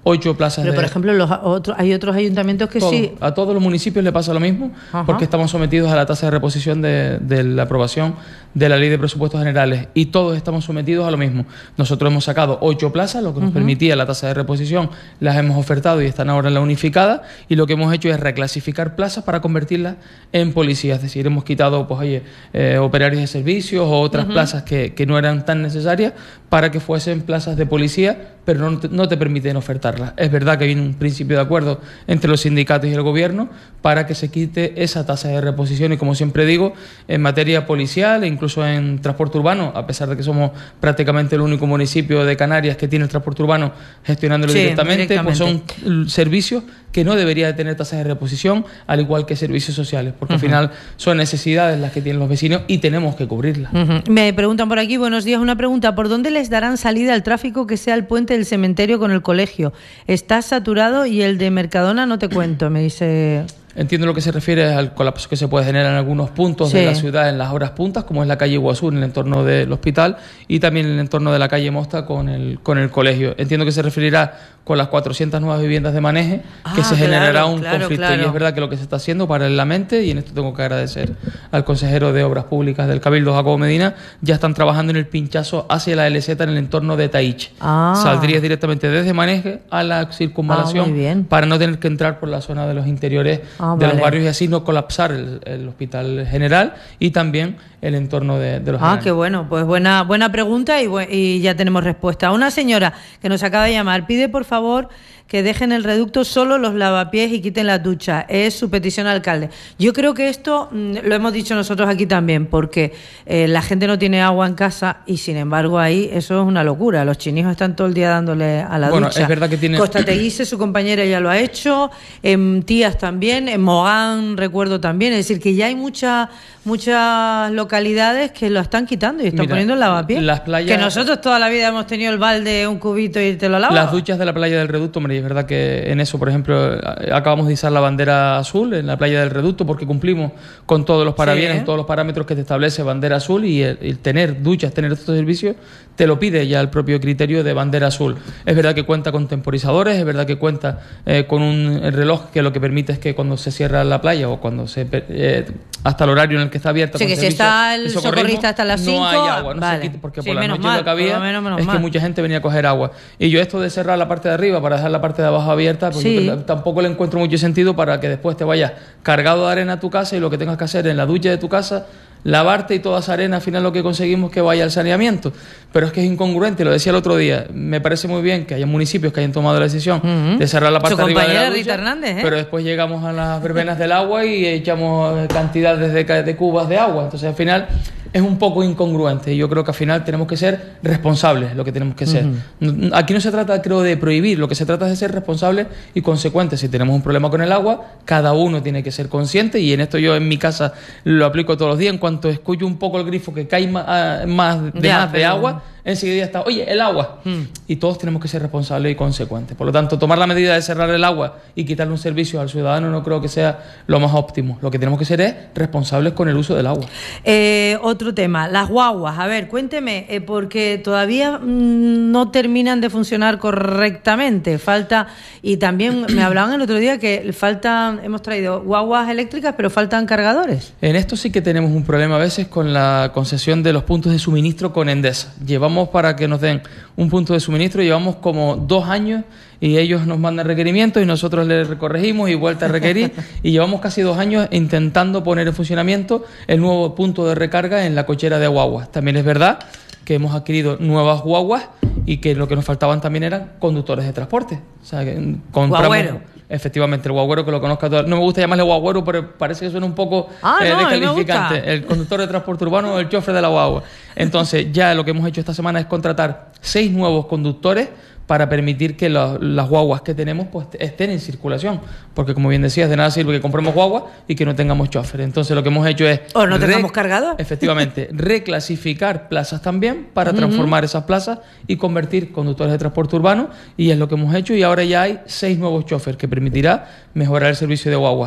ocho plazas. Pero, de... por ejemplo, los otros, hay otros ayuntamientos que Todo. sí... A todos los municipios le pasa lo mismo, Ajá. porque estamos sometidos a la tasa de reposición de, de la aprobación de la Ley de Presupuestos Generales, y todos estamos sometidos a lo mismo. Nosotros hemos sacado ocho plazas, lo que nos uh-huh. permitía la tasa de reposición, las hemos ofertado y están ahora en la unificada, y lo que hemos hecho es reclasificar plazas para convertirlas en policías. Es decir, hemos quitado, pues oye, eh, operarios de servicios o otras uh-huh. plazas que, que no eran tan necesarias para que fuesen plazas de policía, pero no te, no te permiten ofertarlas. Es verdad que viene un principio de acuerdo entre los sindicatos y el gobierno para que se quite esa tasa de reposición, y como siempre digo, en materia policial e incluso en transporte urbano, a pesar de que somos prácticamente el único municipio de Canarias que tiene el transporte urbano gestionándolo sí, directamente, directamente, pues son servicios que no debería de tener tasas de reposición, al igual que servicios sociales, porque uh-huh. al final son necesidades las que tienen los vecinos y tenemos que cubrirlas. Uh-huh. Me preguntan por aquí, buenos días, una pregunta, ¿por dónde les darán salida al tráfico que sea el puente del cementerio con el colegio? Está saturado y el de Mercadona no te cuento, me dice... Entiendo lo que se refiere al colapso que se puede generar en algunos puntos sí. de la ciudad en las horas puntas, como es la calle Iguazú en el entorno del hospital, y también en el entorno de la calle Mosta con el, con el colegio. Entiendo que se referirá con las cuatrocientas nuevas viviendas de maneje, ah, que se claro, generará un claro, conflicto claro. y es verdad que lo que se está haciendo paralelamente, y en esto tengo que agradecer al consejero de Obras Públicas del Cabildo, Jacobo Medina, ya están trabajando en el pinchazo hacia la L Z en el entorno de Taich. Ah. Saldrías directamente desde Maneje a la circunvalación ah, para no tener que entrar por la zona de los interiores ah, de vale. los barrios y así no colapsar el, el hospital general y también el entorno de, de los Ah, generales. Qué bueno, pues buena buena pregunta y, y ya tenemos respuesta. Una señora que nos acaba de llamar pide por favor que dejen el reducto solo los lavapiés y quiten la ducha. Es su petición al alcalde. Yo creo que esto mmm, lo hemos dicho nosotros aquí también, porque eh, la gente no tiene agua en casa y sin embargo ahí eso es una locura. Los chinijos están todo el día dándole a la bueno, ducha. Es verdad que tiene... Costa Teguise, su compañera, ya lo ha hecho, en Tías también, en Mogán recuerdo también. Es decir, que ya hay muchas muchas localidades que lo están quitando y están Mira, poniendo el lavapiés. Las playas... Que nosotros toda la vida hemos tenido el balde, un cubito y te lo lavas. Las duchas de la playa del Reducto, hombre, y es verdad que en eso, por ejemplo, acabamos de izar la bandera azul en la playa del Reducto porque cumplimos con todos los parabienes, sí. todos los parámetros que te establece bandera azul, y el, el tener duchas, tener estos servicios, te lo pide ya el propio criterio de bandera azul. Es verdad que cuenta con temporizadores, es verdad que cuenta eh, con un reloj que lo que permite es que cuando se cierra la playa o cuando se eh, hasta el horario en el que está abierta, sí, que si está el socorrista hasta las cinco, no hay agua, no vale. se quita, porque sí, por la noche mal, lo que había menos, menos es mal. que mucha gente venía a coger agua. Y yo esto de cerrar la parte de arriba para dejar la parte de abajo abierta, pues sí. yo tampoco le encuentro mucho sentido para que después te vayas cargado de arena a tu casa y lo que tengas que hacer en la ducha de tu casa, lavarte y toda esa arena, al final lo que conseguimos es que vaya al saneamiento. Pero es que es incongruente, lo decía el otro día, me parece muy bien que haya municipios que hayan tomado la decisión uh-huh. de cerrar la parte de arriba de la ducha, Rita Hernández, ¿eh? pero después llegamos a las verbenas del agua y echamos cantidades de, de cubas de agua. Entonces al final es un poco incongruente y yo creo que al final tenemos que ser responsables, lo que tenemos que ser. Uh-huh. Aquí no se trata, creo, de prohibir, lo que se trata es de ser responsables y consecuentes. Si tenemos un problema con el agua, cada uno tiene que ser consciente, y en esto yo en mi casa lo aplico todos los días. En cuanto escucho un poco el grifo que cae más, más de, ya, más de agua, enseguida está, oye, el agua. Hmm. Y todos tenemos que ser responsables y consecuentes. Por lo tanto, tomar la medida de cerrar el agua y quitarle un servicio al ciudadano no creo que sea lo más óptimo. Lo que tenemos que ser es responsables con el uso del agua. Eh, otro tema, las guaguas. A ver, cuénteme, eh, porque todavía mmm, no terminan de funcionar correctamente. Falta, y también me hablaban el otro día que faltan, hemos traído guaguas eléctricas, pero faltan cargadores. En esto sí que tenemos un problema a veces con la concesión de los puntos de suministro con Endesa. Llevamos para que nos den un punto de suministro, llevamos como dos años y ellos nos mandan requerimientos y nosotros les corregimos y vuelta a requerir y llevamos casi dos años intentando poner en funcionamiento el nuevo punto de recarga en la cochera de guaguas. También es verdad que hemos adquirido nuevas guaguas y que lo que nos faltaban también eran conductores de transporte. O sea, que compramos... Guagüero. Efectivamente, el guagüero, que lo conozca todo. No me gusta llamarle guagüero, pero parece que suena un poco ah, eh, no, descalificante. El conductor de transporte urbano o el chofer de la guagua. Entonces, ya lo que hemos hecho esta semana es contratar seis nuevos conductores para permitir que los, las guaguas que tenemos pues estén en circulación, porque como bien decías, de nada sirve que compremos guaguas y que no tengamos chofer. Entonces lo que hemos hecho es... ¿O no tengamos cargador? Efectivamente, reclasificar plazas también para uh-huh. transformar esas plazas y convertir conductores de transporte urbano, y es lo que hemos hecho, y ahora ya hay seis nuevos choferes que permitirá mejorar el servicio de guaguas.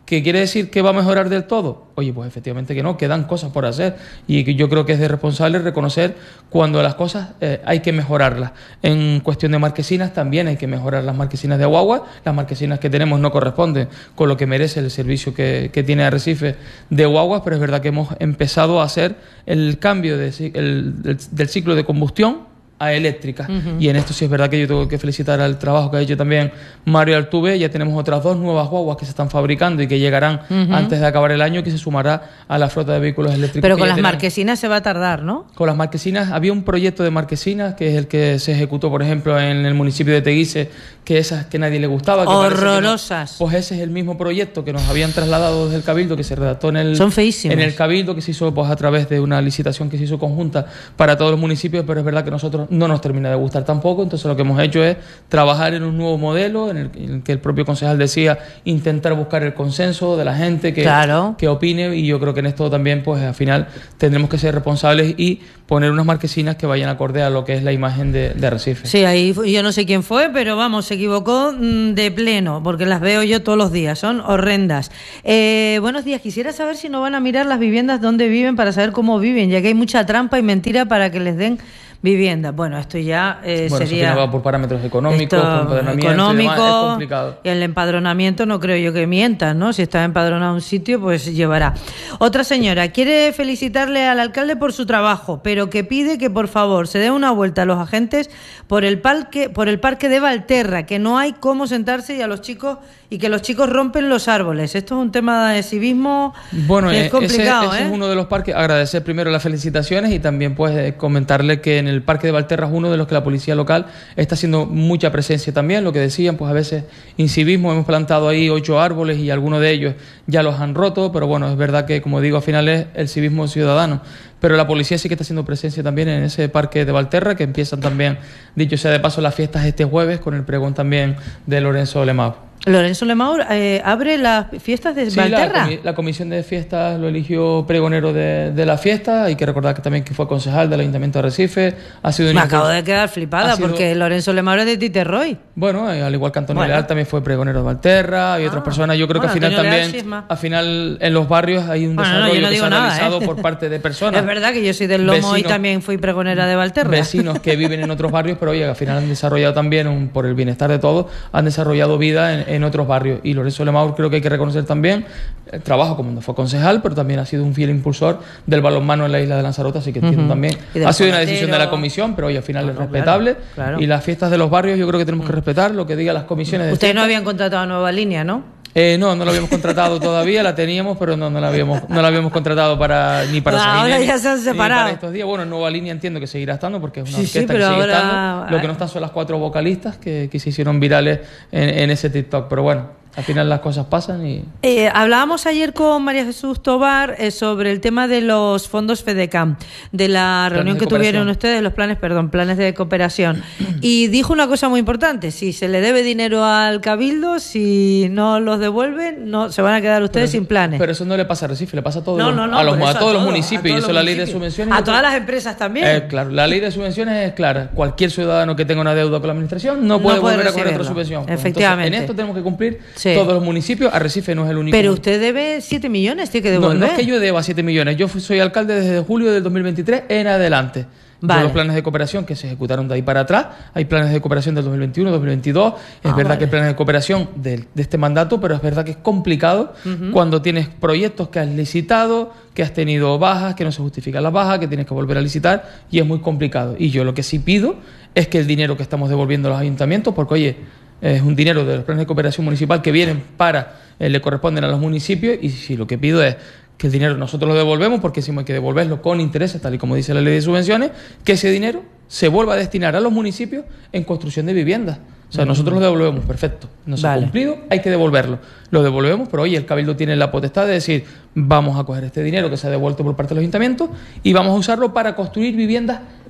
¿Que quiere decir que va a mejorar del todo? Oye, pues efectivamente que no, quedan cosas por hacer y que yo creo que es de responsable reconocer cuando las cosas eh, hay que mejorarlas. En cuestión de marquesinas también hay que mejorar las marquesinas de guagua. Las marquesinas que tenemos no corresponden con lo que merece el servicio que, que tiene Arrecife de guaguas, pero es verdad que hemos empezado a hacer el cambio de, el, del, del ciclo de combustión a eléctrica. Uh-huh. Y en esto sí es verdad que yo tengo que felicitar al trabajo que ha hecho también Mario Altuve. Ya tenemos otras dos nuevas guaguas que se están fabricando y que llegarán uh-huh. antes de acabar el año, que se sumará a la flota de vehículos eléctricos. Pero con las tenemos. marquesinas se va a tardar, ¿no? Con las marquesinas, había un proyecto de marquesinas que es el que se ejecutó, por ejemplo, en el municipio de Teguise, que esas que nadie le gustaba. Que horrorosas. Que no, pues ese es el mismo proyecto que nos habían trasladado desde el Cabildo, que se redactó en el, Son feísimas. en el Cabildo, que se hizo pues a través de una licitación que se hizo conjunta para todos los municipios, pero es verdad que a nosotros no nos termina de gustar tampoco. Entonces lo que hemos hecho es trabajar en un nuevo modelo en el, en el que el propio concejal decía intentar buscar el consenso de la gente que, claro. que opine, y yo creo que en esto también pues al final tendremos que ser responsables y poner unas marquesinas que vayan acorde a lo que es la imagen de, de Arrecife. Sí, ahí yo no sé quién fue, pero vamos, se equivocó de pleno, porque las veo yo todos los días, son horrendas. Eh, buenos días, quisiera saber si no van a mirar las viviendas donde viven para saber cómo viven, ya que hay mucha trampa y mentira para que les den vivienda. Bueno, esto ya eh, bueno, sería... Bueno, va por parámetros económicos, por empadronamiento económico, y demás, es complicado. Y el empadronamiento no creo yo que mientan, ¿no? Si está empadronado un sitio, pues llevará. Otra señora quiere felicitarle al alcalde por su trabajo, pero que pide que por favor se dé una vuelta a los agentes por el parque, por el parque de Valterra, que no hay cómo sentarse y a los chicos y que los chicos rompen los árboles. Esto es un tema de civismo bueno, que es complicado, ese, ese ¿eh? es uno de los parques. Agradecer primero las felicitaciones y también pues comentarle que en el parque de Valterra es uno de los que la policía local está haciendo mucha presencia también. Lo que decían, pues a veces incivismo, hemos plantado ahí ocho árboles y algunos de ellos ya los han roto, pero bueno, es verdad que, como digo, al final es el civismo ciudadano. Pero la policía sí que está haciendo presencia también en ese parque de Valterra, que empiezan también, dicho sea de paso, las fiestas este jueves con el pregón también de Lorenzo Lemao. Lorenzo Lemaur eh, abre las fiestas de sí, Valterra. La, comi la comisión de fiestas lo eligió pregonero de, de la fiesta. Hay que recordar que también que fue concejal del Ayuntamiento de Arrecife. Ha sido Me acabo de quedar flipada sido... porque Lorenzo Lemaur es de Titerroy. Bueno, eh, al igual que Antonio bueno. Leal también fue pregonero de Valterra. Hay ah, otras personas. Yo creo bueno, que al final Antonio también, Leal, sí, al final en los barrios hay un bueno, desarrollo no, no que se ha nada, realizado ¿eh? por parte de personas. Es verdad que yo soy del Lomo vecinos, y también fui pregonera de Valterra. Vecinos que viven en otros barrios, pero oye, al final han desarrollado también, un, por el bienestar de todos, han desarrollado vida en, en otros barrios. Y Lorenzo Lemaur creo que hay que reconocer también el trabajo como fue concejal, pero también ha sido un fiel impulsor del balonmano en la isla de Lanzarote, así que entiendo uh-huh. también. Ha sido una decisión de la comisión, pero hoy al final no, es respetable. Claro, claro. Y las fiestas de los barrios yo creo que tenemos uh-huh. que respetar lo que digan las comisiones de Ustedes fiesta. No habían contratado nueva línea, ¿no? Eh, no, no la habíamos contratado todavía, la teníamos, pero no, no la habíamos, no la habíamos contratado para ni para no, ahora ya se han separado. Para estos días. Bueno, Nueva Línea entiendo que seguirá estando porque es una sí, orquesta sí, pero que sigue ahora... estando. Lo que no están son las cuatro vocalistas que, que se hicieron virales en, en ese TikTok, pero bueno. Al final las cosas pasan y... Eh, hablábamos ayer con María Jesús Tobar eh, sobre el tema de los fondos FEDECAM, de la planes reunión que tuvieron ustedes, los planes, perdón, planes de cooperación. Y dijo una cosa muy importante, si se le debe dinero al Cabildo, si no los devuelven, no se van a quedar ustedes pero, sin planes. Pero eso no le pasa a Recife, le pasa a todos, no, los, no, no, a, los, a, todos, a todos los municipios, todos y eso es la ley de subvenciones. A todas las empresas también. Eh, claro, la ley de subvenciones es clara. Cualquier ciudadano que tenga una deuda con la administración no puede, no puede volver a coger otra subvención. Pues efectivamente. Entonces, en esto tenemos que cumplir sí. todos los municipios. Arrecife no es el único. Pero usted debe siete millones, tiene que devolver. No, no es que yo deba siete millones. Yo fui, soy alcalde desde julio del dos mil veintitrés en adelante. Vale. Los planes de cooperación que se ejecutaron de ahí para atrás, hay planes de cooperación del dos mil veintiuno, dos mil veintidós, es ah, verdad vale. que hay planes de cooperación de, de este mandato, pero es verdad que es complicado uh-huh. cuando tienes proyectos que has licitado, que has tenido bajas, que no se justifican las bajas, que tienes que volver a licitar y es muy complicado. Y yo lo que sí pido es que el dinero que estamos devolviendo a los ayuntamientos, porque oye, es un dinero de los planes de cooperación municipal que vienen para, eh, le corresponden a los municipios y si lo que pido es que el dinero nosotros lo devolvemos porque decimos hay que devolverlo con intereses, tal y como dice la ley de subvenciones, que ese dinero se vuelva a destinar a los municipios en construcción de viviendas. O sea, nosotros lo devolvemos, perfecto. No se vale. ha cumplido, hay que devolverlo. Lo devolvemos, pero hoy el Cabildo tiene la potestad de decir vamos a coger este dinero que se ha devuelto por parte de los ayuntamientos y vamos a usarlo para construir viviendas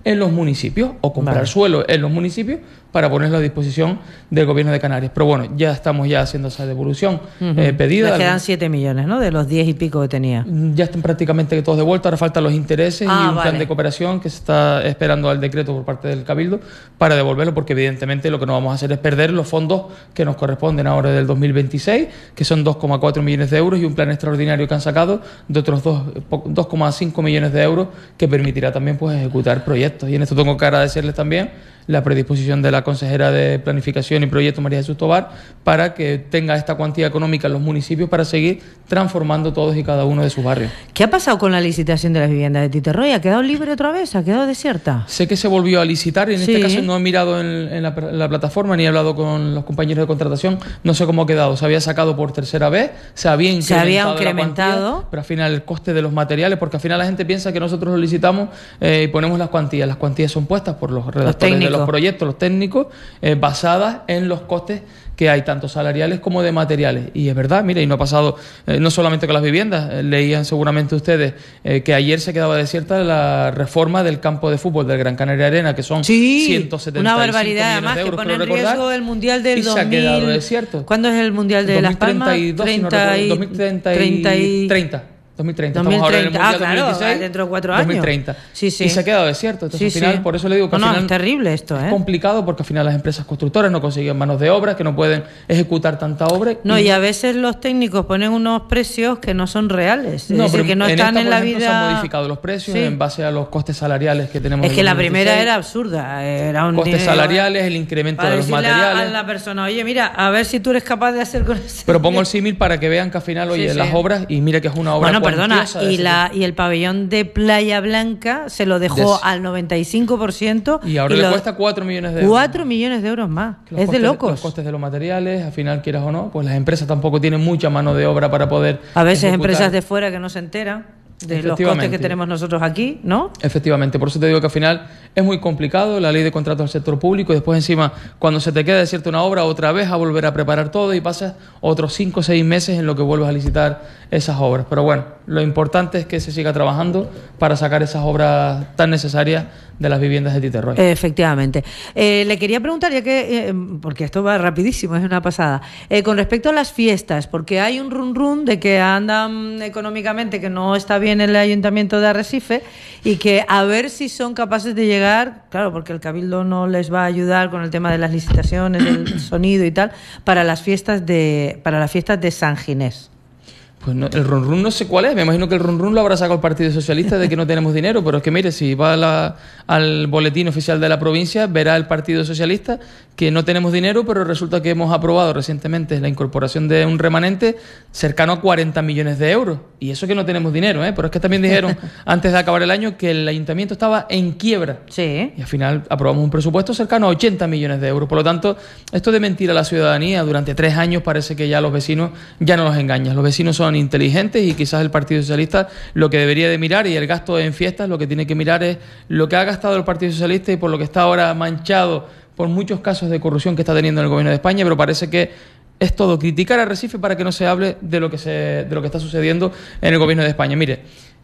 en los municipios o comprar Vale. suelo en los municipios para ponerlo a disposición del Gobierno de Canarias. Pero bueno, ya estamos ya haciendo esa devolución Uh-huh. eh, pedida. Le quedan siete millones, ¿no? De los diez y pico que tenía. Ya están prácticamente todos de vuelta, ahora faltan los intereses Ah, y un vale. plan de cooperación que se está esperando al decreto por parte del Cabildo para devolverlo, porque evidentemente lo que no vamos a hacer es perder los fondos que nos corresponden ahora del dos mil veintiséis, que son dos coma cuatro millones de euros, y un plan extraordinario que han sacado de otros dos coma cinco millones de euros que permitirá también pues ejecutar proyectos. Y en esto tengo que agradecerles también la predisposición de la consejera de Planificación y Proyectos, María Jesús Tobar, para que tenga esta cuantía económica en los municipios para seguir transformando todos y cada uno de sus barrios. ¿Qué ha pasado con la licitación de las viviendas de Titerroy? ¿Ha quedado libre otra vez? ¿Ha quedado desierta? Sé que se volvió a licitar y en Sí. este caso no he mirado en, en, la, en la plataforma ni he hablado con los compañeros de contratación. No sé cómo ha quedado. Se había sacado por tercera vez, se había incrementado, Se había la incrementado. cuantía, pero al final el coste de los materiales, porque al final la gente piensa que nosotros lo licitamos eh, y ponemos las cuantías. Las cuantías son puestas por los redactores de técnicos. los proyectos, los técnicos, eh, basadas en los costes que hay, tanto salariales como de materiales. Y es verdad, mire, y no ha pasado eh, no solamente con las viviendas. Eh, leían seguramente ustedes eh, que ayer se quedaba desierta la reforma del campo de fútbol del Gran Canaria Arena, que son Sí, ciento setenta y una cinco barbaridad, millones además, de que euros, pone en creo recordar, riesgo el Mundial del y se dos mil. ha quedado desierto. ¿Cuándo es el Mundial de Las Palmas? dos mil treinta y dos, si no recuerdo, dos mil treinta y treinta. dos mil treinta. Estamos ahora en el Mundial Ah, claro, dos mil veintiséis, dentro de cuatro años. dos mil treinta. Sí, sí. Y se ha quedado desierto. Entonces, Sí, al final, sí. por eso le digo que No, al no, final es terrible esto, ¿eh? es complicado, porque al final las empresas constructoras no consiguen manos de obra, que no pueden ejecutar tanta obra. No, y a veces los técnicos ponen unos precios que no son reales. Es No, decir, pero que no en están esta, en por la ejemplo, vida. se han modificado los precios Sí. en base a los costes salariales que tenemos. Es en que la dos mil primera dieciséis. era absurda. Era un Costes dinero- salariales, el incremento para de los decirle a- materiales. a la persona, oye, mira, a ver si tú eres capaz de hacer con ese. Pero pongo el símil para que vean que al final, oye, Sí, sí. las obras, y mira que es una obra Bueno, perdona, cuantiosa de y, ese la, y el pabellón de Playa Blanca se lo dejó Des- al noventa y cinco por ciento. Y ahora le lo- cuesta cuatro millones de euros. cuatro millones de euros más. Los Es costes- de locos. Los costes de los materiales, al final, quieras o no, pues las empresas tampoco tienen mucha mano de obra para poder. A veces ejecutar. empresas de fuera que no se enteran de los costes Efectivamente. que tenemos nosotros aquí, ¿no? Efectivamente, por eso te digo que al final es muy complicado la ley de contratos del sector público, y después encima, cuando se te queda desierta una obra, otra vez a volver a preparar todo y pasas otros cinco o seis meses en lo que vuelves a licitar esas obras. Pero bueno, lo importante es que se siga trabajando para sacar esas obras tan necesarias de las viviendas de Titerroy. Efectivamente. Eh, le quería preguntar, ya que, eh, porque esto va rapidísimo, es una pasada, eh, con respecto a las fiestas, porque hay un run run de que andan económicamente, que no está bien el Ayuntamiento de Arrecife, y que a ver si son capaces de llegar, claro, porque el Cabildo no les va a ayudar con el tema de las licitaciones, el sonido y tal, para las fiestas de, para las fiestas de San Ginés. Pues no, el run run no sé cuál es. Me imagino que el run run lo habrá sacado el Partido Socialista de que no tenemos dinero, pero es que mire, si va a la, al boletín oficial de la provincia, verá el Partido Socialista que no tenemos dinero, pero resulta que hemos aprobado recientemente la incorporación de un remanente cercano a cuarenta millones de euros. Y eso que no tenemos dinero, ¿eh? Pero es que también dijeron antes de acabar el año que el ayuntamiento estaba en quiebra. Sí. Y al final aprobamos un presupuesto cercano a ochenta millones de euros. Por lo tanto, esto de mentir a la ciudadanía durante tres años parece que ya los vecinos ya no los engañan. Los vecinos son inteligentes, y quizás el Partido Socialista lo que debería de mirar, y el gasto en fiestas lo que tiene que mirar es lo que ha gastado el Partido Socialista y por lo que está ahora manchado por muchos casos de corrupción que está teniendo en el gobierno de España. Pero parece que es todo criticar a Arrecife para que no se hable de lo que se, de lo que está sucediendo en el gobierno de España. Mire,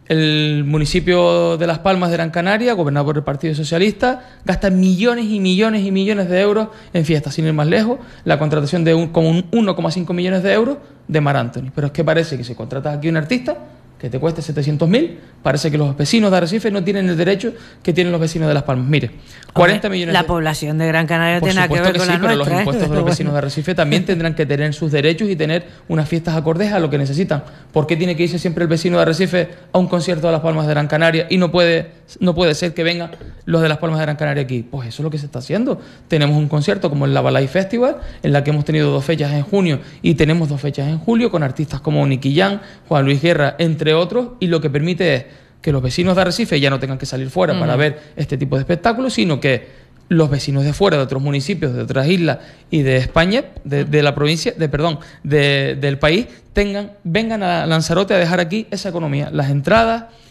el municipio de Las Palmas de Gran Canaria, gobernado por el Partido Socialista, gasta millones y millones y millones de euros en fiestas. Sin ir más lejos, la contratación de un, como un uno coma cinco millones de euros de Mar Anthony. Pero es que parece que si contratas aquí a un artista que te cueste setecientos mil, parece que los vecinos de Arrecife no tienen el derecho que tienen los vecinos de Las Palmas. Mire, cuarenta millones La de... población de Gran Canaria Por tiene nada que supuesto ver que con sí, la pero nuestra. los ¿eh? impuestos de los vecinos de Arrecife también tendrán que tener sus derechos y tener unas fiestas acordes a lo que necesitan. ¿Por qué tiene que irse siempre el vecino de Arrecife a un concierto de Las Palmas de Gran Canaria y no puede, no puede ser que vengan los de Las Palmas de Gran Canaria aquí? Pues eso es lo que se está haciendo. Tenemos un concierto como el Lavalay Festival, en la que hemos tenido dos fechas en junio y tenemos dos fechas en julio, con artistas como Nicky Jam, Juan Luis Guerra, entre otros, y lo que permite es que los vecinos de Arrecife ya no tengan que salir fuera uh-huh. para ver este tipo de espectáculos, sino que los vecinos de fuera, de otros municipios, de otras islas y de España, de, de la provincia, de perdón, de, del país, tengan, vengan a Lanzarote a dejar aquí esa economía. Las entradas,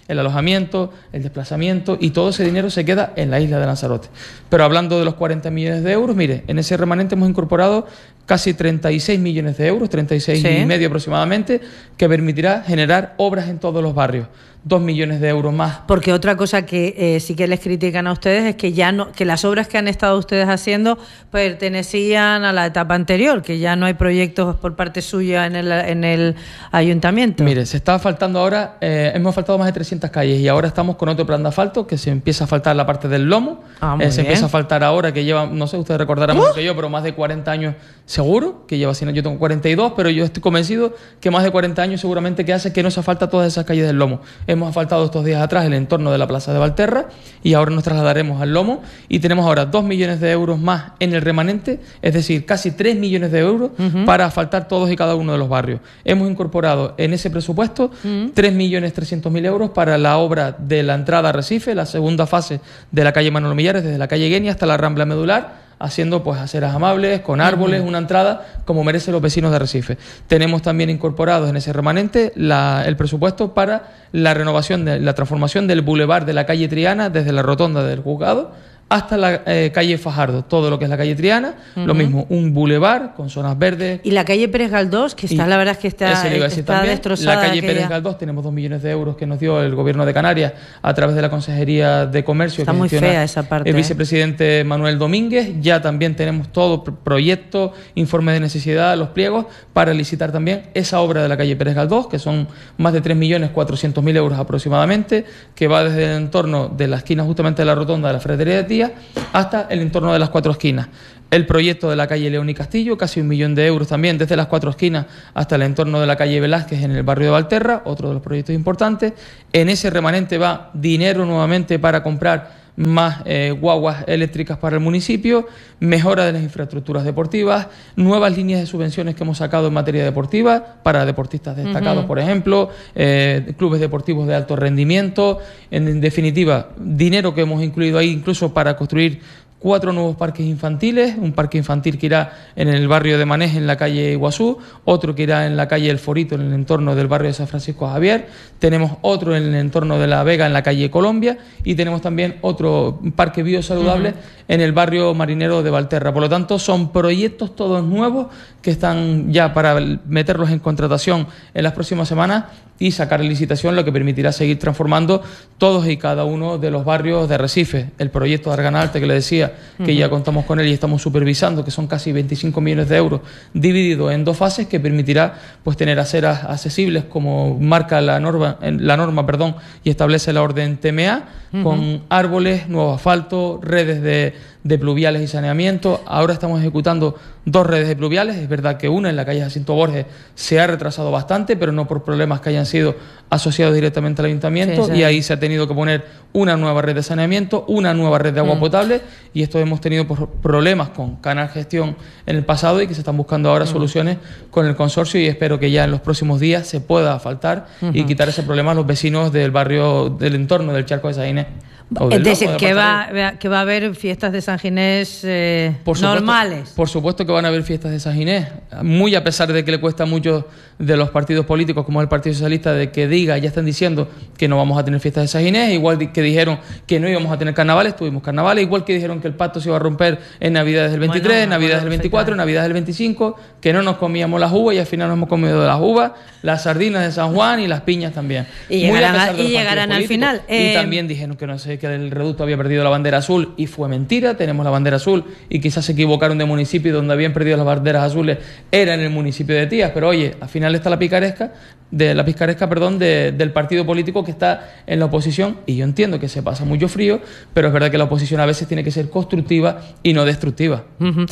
el alojamiento, el desplazamiento, y todo ese dinero se queda en la isla de Lanzarote. Pero hablando de los cuarenta millones de euros, mire, en ese remanente hemos incorporado casi treinta y seis millones de euros, treinta y seis sí. y medio aproximadamente, que permitirá generar obras en todos los barrios. Dos millones de euros más. Porque otra cosa que eh, sí que les critican a ustedes es que ya no, que las obras que han estado ustedes haciendo pertenecían a la etapa anterior, que ya no hay proyectos por parte suya en el, en el ayuntamiento. Mire, se está faltando ahora, eh, hemos faltado más de trescientas calles y ahora estamos con otro plan de asfalto que se empieza a faltar la parte del lomo. Ah, eh, se bien. empieza a faltar ahora, que lleva, no sé, ustedes recordarán más uh. que yo, pero más de cuarenta años seguro, que lleva, yo tengo cuarenta y dos, pero yo estoy convencido que más de cuarenta años seguramente que hace que no se falta todas esas calles del lomo. Hemos asfaltado estos días atrás el entorno de la Plaza de Valterra y ahora nos trasladaremos al lomo y tenemos ahora dos millones de euros más en el remanente, es decir, casi tres millones de euros uh-huh. para asfaltar todos y cada uno de los barrios. Hemos incorporado en ese presupuesto uh-huh. tres millones trescientos mil euros para la obra de la entrada a Recife, la segunda fase de la calle Manolo Millares, desde la calle Guenia hasta la Rambla Medular, haciendo pues aceras amables, con árboles, uh-huh. una entrada como merecen los vecinos de Arrecife. Tenemos también incorporados en ese remanente la, el presupuesto para la renovación, de la transformación del bulevar de la calle Triana desde la rotonda del juzgado hasta la eh, calle Fajardo, todo lo que es la calle Triana, uh-huh. lo mismo, un bulevar con zonas verdes. Y la calle Pérez Galdós, que está, y la verdad es que está, está destrozada. La calle aquella... Pérez Galdós, tenemos dos millones de euros que nos dio el Gobierno de Canarias a través de la Consejería de Comercio. Está que muy fea esa parte. El vicepresidente eh. Manuel Domínguez. Ya también tenemos todo proyecto, informe de necesidad, los pliegos, para licitar también esa obra de la calle Pérez Galdós, que son más de tres millones cuatrocientos mil euros aproximadamente, que va desde el entorno de la esquina justamente de la rotonda de la Ferretería de Tía hasta el entorno de las cuatro esquinas. El proyecto de la calle León y Castillo, casi un millón de euros también, desde las cuatro esquinas hasta el entorno de la calle Velázquez en el barrio de Valterra, otro de los proyectos importantes. En ese remanente va dinero nuevamente para comprar más eh, guaguas eléctricas para el municipio, mejora de las infraestructuras deportivas, nuevas líneas de subvenciones que hemos sacado en materia deportiva para deportistas destacados, uh-huh. por ejemplo, eh, clubes deportivos de alto rendimiento, en, en definitiva, dinero que hemos incluido ahí incluso para construir cuatro nuevos parques infantiles, un parque infantil que irá en el barrio de Manés, en la calle Iguazú, otro que irá en la calle El Forito, en el entorno del barrio de San Francisco Javier, tenemos otro en el entorno de La Vega, en la calle Colombia, y tenemos también otro parque biosaludable uh-huh. en el barrio marinero de Valterra. Por lo tanto, son proyectos todos nuevos que están ya para meterlos en contratación en las próximas semanas y sacar en licitación, lo que permitirá seguir transformando todos y cada uno de los barrios de Arrecife. El proyecto de Arganalte, que le decía, que uh-huh. ya contamos con él y estamos supervisando, que son casi veinticinco millones de euros dividido en dos fases, que permitirá pues tener aceras accesibles como marca la norma, la norma perdón, y establece la orden T M A, uh-huh. con árboles, nuevo asfalto, redes de, de pluviales y saneamiento. Ahora estamos ejecutando dos redes de pluviales. Es verdad que una en la calle Jacinto Borges se ha retrasado bastante, pero no por problemas que hayan sido asociados directamente al ayuntamiento, sí, sí. y ahí se ha tenido que poner una nueva red de saneamiento, una nueva red de agua mm. potable, y esto hemos tenido por problemas con Canal Gestión en el pasado y que se están buscando ahora mm. soluciones con el consorcio, y espero que ya en los próximos días se pueda asfaltar mm-hmm. y quitar ese problema a los vecinos del barrio, del entorno del Charco de San Ginés. Es decir, que va, que va a haber fiestas de San Ginés eh, por supuesto, normales. Por supuesto que van a haber fiestas de San Ginés, muy a pesar de que le cuesta a muchos de los partidos políticos, como el Partido Socialista, de que diga, ya están diciendo que no vamos a tener fiestas de San Ginés, igual que dijeron que no íbamos a tener carnavales, tuvimos carnavales, igual que dijeron que el pacto se iba a romper en Navidades del veintitrés, bueno, Navidades del veinticuatro, Navidades del veinticinco, que no nos comíamos las uvas y al final nos hemos comido de las uvas, las sardinas de San Juan y las piñas también. Y llegarán, y llegarán al final. Eh... Y también dijeron que no sé, que el reducto había perdido la bandera azul, y fue mentira, tenemos la bandera azul, y quizás se equivocaron de municipio, donde habían perdido las banderas azules era en el municipio de Tías, pero oye, al final está la picaresca, de la picaresca, perdón, de, del partido político que está en la oposición, y yo entiendo que se pasa mucho frío, pero es verdad que la oposición a veces tiene que ser constructiva y no destructiva. Uh-huh.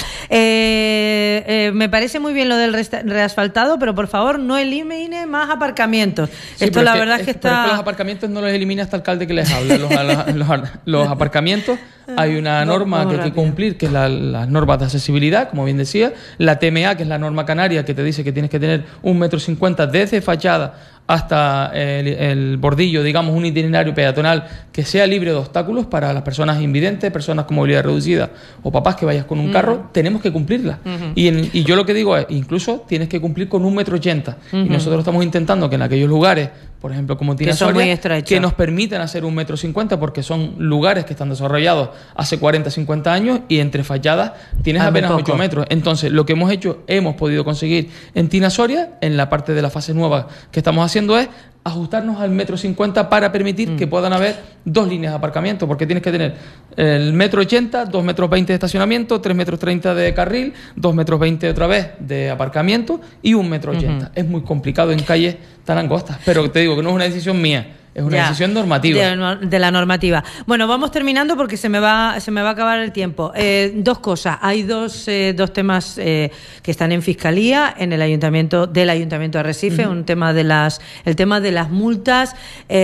eh, eh, me parece muy bien lo del reasfaltado, pero por favor no elimine más aparcamientos. Sí, Esto la es que, verdad es que es, está... Pero es que los aparcamientos no los elimina hasta el alcalde que les habla. Los, los, los, los aparcamientos, hay una norma no, que hay que cumplir, que es la, las normas de accesibilidad, como bien decía, la T M A, que es la norma canaria, que te dice que tienes que tener un metro cincuenta desde fachada hasta el, el bordillo, digamos, un itinerario peatonal que sea libre de obstáculos para las personas invidentes, personas con movilidad reducida o papás que vayas con un uh-huh. carro, tenemos que cumplirla. Uh-huh. Y, en, y yo lo que digo es, incluso tienes que cumplir con un metro ochenta. Uh-huh. Y nosotros estamos intentando que en aquellos lugares por ejemplo, como Tina que son Soria, muy estrechos, que nos permiten hacer un metro cincuenta, porque son lugares que están desarrollados hace cuarenta, cincuenta años y entre fachadas tienes Ah, muy apenas poco. ocho metros. Entonces, lo que hemos hecho, hemos podido conseguir en Tina Soria, en la parte de la fase nueva que estamos haciendo, es ajustarnos al metro cincuenta para permitir Mm. que puedan haber dos líneas de aparcamiento, porque tienes que tener el metro ochenta, dos metros veinte de estacionamiento, tres metros treinta de carril, dos metros veinte otra vez de aparcamiento y un metro ochenta. Ujú. Es muy complicado en calles tan angostas, pero te digo que no es una decisión mía, es una Ya, decisión normativa. De, no- de la normativa. Bueno, vamos terminando porque se me va, se me va a acabar el tiempo. Eh, dos cosas. Hay dos, eh, dos temas eh, que están en fiscalía, en el ayuntamiento, del Ayuntamiento de Arrecife, Ujú. un tema de las, el tema de las multas,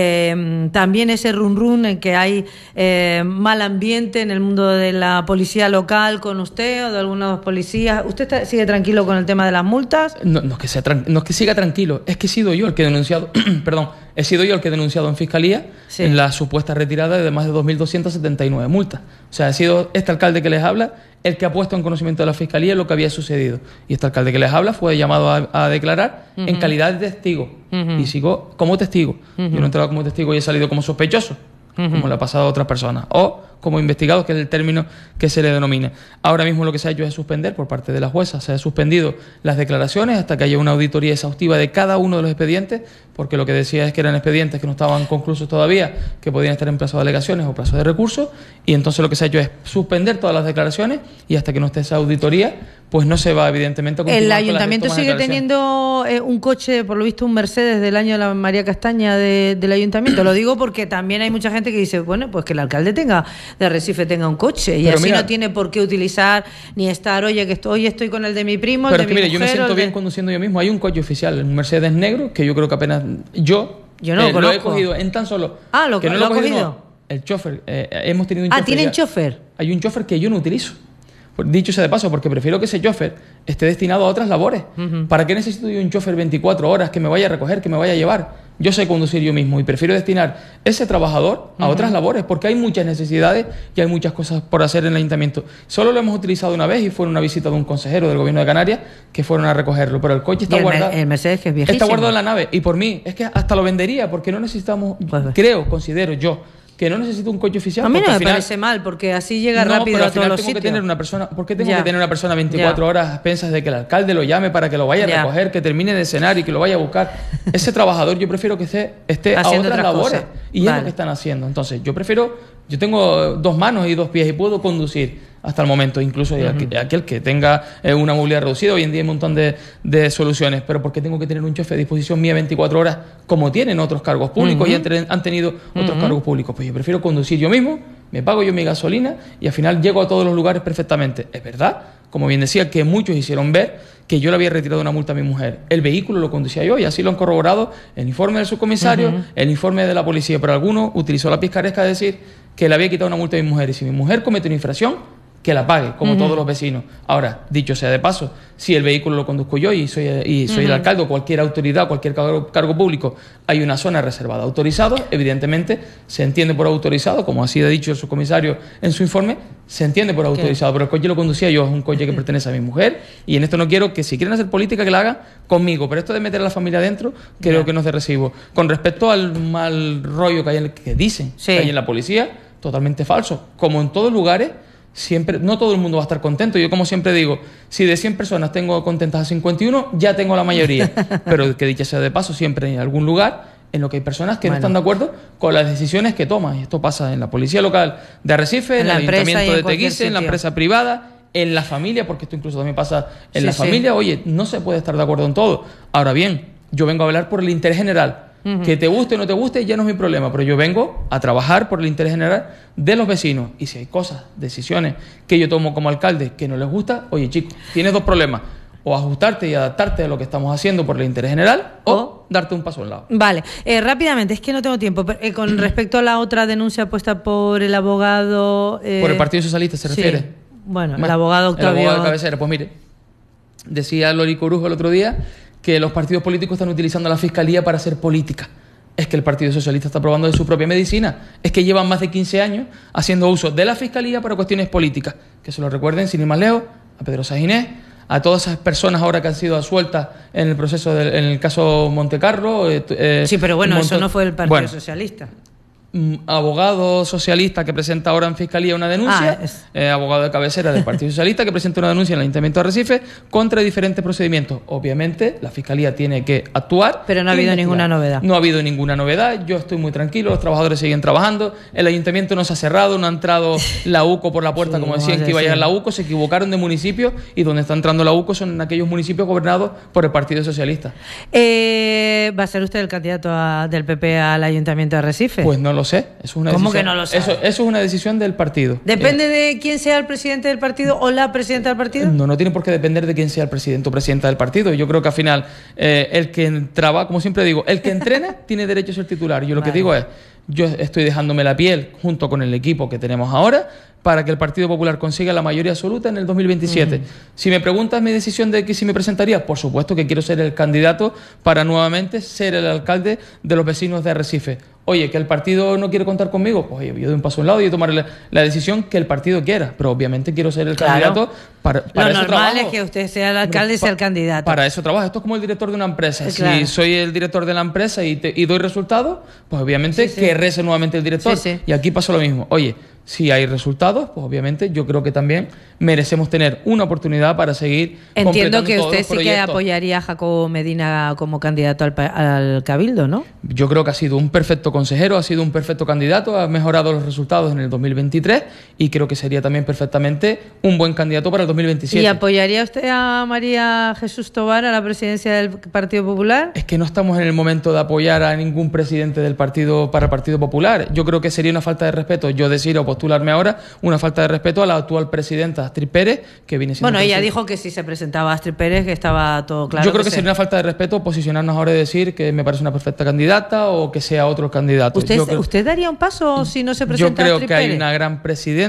eh, también ese run run en que hay eh, mal ambiente en el mundo de la policía local con usted o de algunos policías. ¿Usted está- sigue tranquilo con el tema de las multas? No, no es que sea tran- no es que siga tranquilo, es que he sido yo el que he denunciado, perdón, he sido yo el que he denunciado en fiscalía Sí. en la supuesta retirada de más de dos mil doscientas setenta y nueve multas. O sea, ha sido este alcalde que les habla el que ha puesto en conocimiento de la fiscalía lo que había sucedido. Y este alcalde que les habla fue llamado a, a declarar en Ujú. calidad de testigo. Ujú. Y sigo como testigo. Yo no he entrado como testigo y he salido como sospechoso, Ujú. como le ha pasado a otras personas. O como investigado, que es el término que se le denomina. Ahora mismo lo que se ha hecho es suspender por parte de la jueza, se ha suspendido las declaraciones hasta que haya una auditoría exhaustiva de cada uno de los expedientes, porque lo que decía es que eran expedientes que no estaban conclusos todavía, que podían estar en plazo de alegaciones o plazo de recursos, y entonces lo que se ha hecho es suspender todas las declaraciones y hasta que no esté esa auditoría, pues no se va evidentemente a continuar El con las ayuntamiento tomas de sigue declaración. teniendo eh, un coche, por lo visto un Mercedes del año de la María Castaña de- del ayuntamiento. Lo digo porque también hay mucha gente que dice, bueno, pues que el alcalde tenga de Arrecife tenga un coche y Pero así mira- no tiene por qué utilizar ni estar, oye, que estoy, hoy estoy con el de mi primo, Pero el es de que mi mire, yo me mujer, siento el de- bien conduciendo yo mismo. Hay un coche oficial, un Mercedes negro, que yo creo que apenas yo, Yo no lo eh, lo he conozco. cogido en tan solo... Ah, lo- que no lo ha he cogido, cogido. no. El chofer, eh, hemos tenido un Ah, chofer ¿tienen ya. chofer? Hay un chofer que yo no utilizo. Por- Dicho sea de paso, porque prefiero que ese chofer esté destinado a otras labores. Ujú. ¿Para qué necesito yo un chofer veinticuatro horas que me vaya a recoger, que me vaya a llevar? Yo sé conducir yo mismo y prefiero destinar ese trabajador a Ujú. otras labores, porque hay muchas necesidades y hay muchas cosas por hacer en el ayuntamiento. Solo lo hemos utilizado una vez y fue en una visita de un consejero del gobierno de Canarias que fueron a recogerlo, pero el coche Y está el, Mer- guardado. el Mercedes que es viejísimo. Está guardado en la nave y por mí, es que hasta lo vendería porque no necesitamos, creo, considero yo, que no necesito un coche oficial. A mí porque no me al final- parece mal, porque así llega no, rápido pero a al todos final los tengo sitios. que tener una persona, ¿por qué tengo Ya. que tener una persona veinticuatro Ya. horas a expensas de que el alcalde lo llame para que lo vaya a Ya. recoger, que termine de cenar y que lo vaya a buscar? Ese trabajador yo prefiero que esté, esté a Haciendo otras otras labores cosas. y es Vale. lo que están haciendo. Entonces, yo prefiero, yo tengo dos manos y dos pies y puedo conducir hasta el momento, incluso Ujú. aquel, aquel que tenga eh, una movilidad reducida. Hoy en día hay un montón de, de soluciones, pero ¿por qué tengo que tener un chofer a disposición mía veinticuatro horas como tienen otros cargos públicos Ujú. y han, tre- han tenido otros Ujú. cargos públicos? Pues yo prefiero conducir yo mismo, me pago yo mi gasolina y al final llego a todos los lugares perfectamente. Es verdad, como bien decía, que muchos hicieron ver que yo le había retirado una multa a mi mujer. El vehículo lo conducía yo y así lo han corroborado el informe del subcomisario, Ujú. el informe de la policía, pero alguno utilizó la picaresca de decir que le había quitado una multa a mi mujer y si mi mujer comete una infracción, que la pague, como Ujú. todos los vecinos. Ahora, dicho sea de paso, si el vehículo lo conduzco yo y soy, y soy el Ujú. alcalde o cualquier autoridad, cualquier cargo, cargo público, hay una zona reservada autorizado, evidentemente se entiende por autorizado, como así ha dicho el subcomisario en su informe, se entiende por autorizado, pero el coche lo conducía yo, es un coche que pertenece a mi mujer y en esto no quiero que si quieren hacer política que la hagan conmigo, pero esto de meter a la familia adentro creo que no es de recibo. Con respecto al mal rollo que hay en, que dicen Sí. que hay en la policía, totalmente falso. Como en todos lugares, siempre, no todo el mundo va a estar contento. Yo, como siempre digo, si de cien personas tengo contentas a cincuenta y uno, ya tengo la mayoría. Pero que dicha sea de paso, siempre hay algún lugar en lo que hay personas que Bueno. no están de acuerdo con las decisiones que toman. Y esto pasa en la policía local de Arrecife, en, En la el empresa y ayuntamiento en de cualquier Teguise, en la sitio. empresa privada, en la familia, porque esto incluso también pasa en Sí, la sí. familia. Oye, no se puede estar de acuerdo en todo. Ahora bien, yo vengo a hablar por el interés general. Ujú. Que te guste o no te guste ya no es mi problema, pero yo vengo a trabajar por el interés general de los vecinos. Y si hay cosas, decisiones que yo tomo como alcalde que no les gusta, oye chicos, tienes dos problemas: o ajustarte y adaptarte a lo que estamos haciendo por el interés general, o darte un paso a un lado. Vale, eh, rápidamente, es que no tengo tiempo. pero, eh, con respecto a la otra denuncia puesta por el abogado... eh, ¿Por el Partido Socialista se sí. refiere? Bueno, el Bueno, abogado Octavio... El abogado de cabecera, pues mire, decía Lori Corujo el otro día que los partidos políticos están utilizando a la fiscalía para hacer política. Es que el Partido Socialista está probando de su propia medicina. Es que llevan más de quince años haciendo uso de la fiscalía para cuestiones políticas. Que se lo recuerden, sin ir más lejos, a Pedro Saginés, a todas esas personas ahora que han sido absueltas en el proceso, del, en el caso Montecarlo. Eh, sí, pero bueno, Monte... eso no fue el Partido bueno, Socialista. Abogado socialista que presenta ahora en Fiscalía una denuncia, ah, es... eh, abogado de cabecera del Partido Socialista que presenta una denuncia en el Ayuntamiento de Arrecife contra diferentes procedimientos. Obviamente la Fiscalía tiene que actuar. Pero no ha habido ninguna novedad. No ha habido ninguna novedad, yo estoy muy tranquilo, los trabajadores siguen trabajando, el Ayuntamiento no se ha cerrado, no ha entrado la U C O por la puerta sí, como decían que iba a llegar la U C O, se equivocaron de municipio y donde está entrando la U C O son en aquellos municipios gobernados por el Partido Socialista. Eh, ¿Va a ser usted el candidato a, del P P al Ayuntamiento de Arrecife? Pues no lo sé. Eso es una ¿Cómo decisión, que no lo sabe? Eso, eso es una decisión del partido. ¿Depende eh, de quién sea el presidente del partido o la presidenta del partido? No, no tiene por qué depender de quién sea el presidente o presidenta del partido. Yo creo que al final eh, el que trabaja, como siempre digo, el que entrena tiene derecho a ser titular. Yo lo vale. que digo es, yo estoy dejándome la piel junto con el equipo que tenemos ahora para que el Partido Popular consiga la mayoría absoluta en el dos mil veintisiete. Uh-huh. Si me preguntas mi decisión de que si me presentaría, por supuesto que quiero ser el candidato para nuevamente ser el alcalde de los vecinos de Arrecife. Oye, que el partido no quiere contar conmigo, pues oye, yo doy un paso a un lado y yo tomaré la, la decisión que el partido quiera, pero obviamente quiero ser el claro. candidato para, para Lo eso normal trabajo. Es que usted sea el alcalde y sea el candidato. Para eso trabajo. Esto es como el director de una empresa. Claro. Si soy el director de la empresa y, te, y doy resultados, pues obviamente sí, sí. querré ser nuevamente el director. Sí, sí. Y aquí pasó lo mismo. Oye, si hay resultados, pues obviamente yo creo que también merecemos tener una oportunidad para seguir. Entiendo que usted sí que apoyaría a Jacobo Medina como candidato al, al Cabildo, ¿no? Yo creo que ha sido un perfecto consejero, ha sido un perfecto candidato, ha mejorado los resultados en el dos mil veintitrés y creo que sería también perfectamente un buen candidato para el dos mil veintisiete. ¿Y apoyaría usted a María Jesús Tobar a la presidencia del Partido Popular? Es que no estamos en el momento de apoyar a ningún presidente del partido para el Partido Popular. Yo creo que sería una falta de respeto yo decir o postularme ahora, una falta de respeto a la actual presidenta Astrid Pérez, que viene siendo... Bueno, ella dijo que si se presentaba Astrid Pérez, que estaba todo claro. Yo creo que, que sería una falta de respeto posicionarnos ahora y decir que me parece una perfecta candidata o que sea otro candidato. ¿Usted, yo creo, ¿usted daría un paso si no se presenta Yo creo Astrid que Pérez? Hay una gran presidenta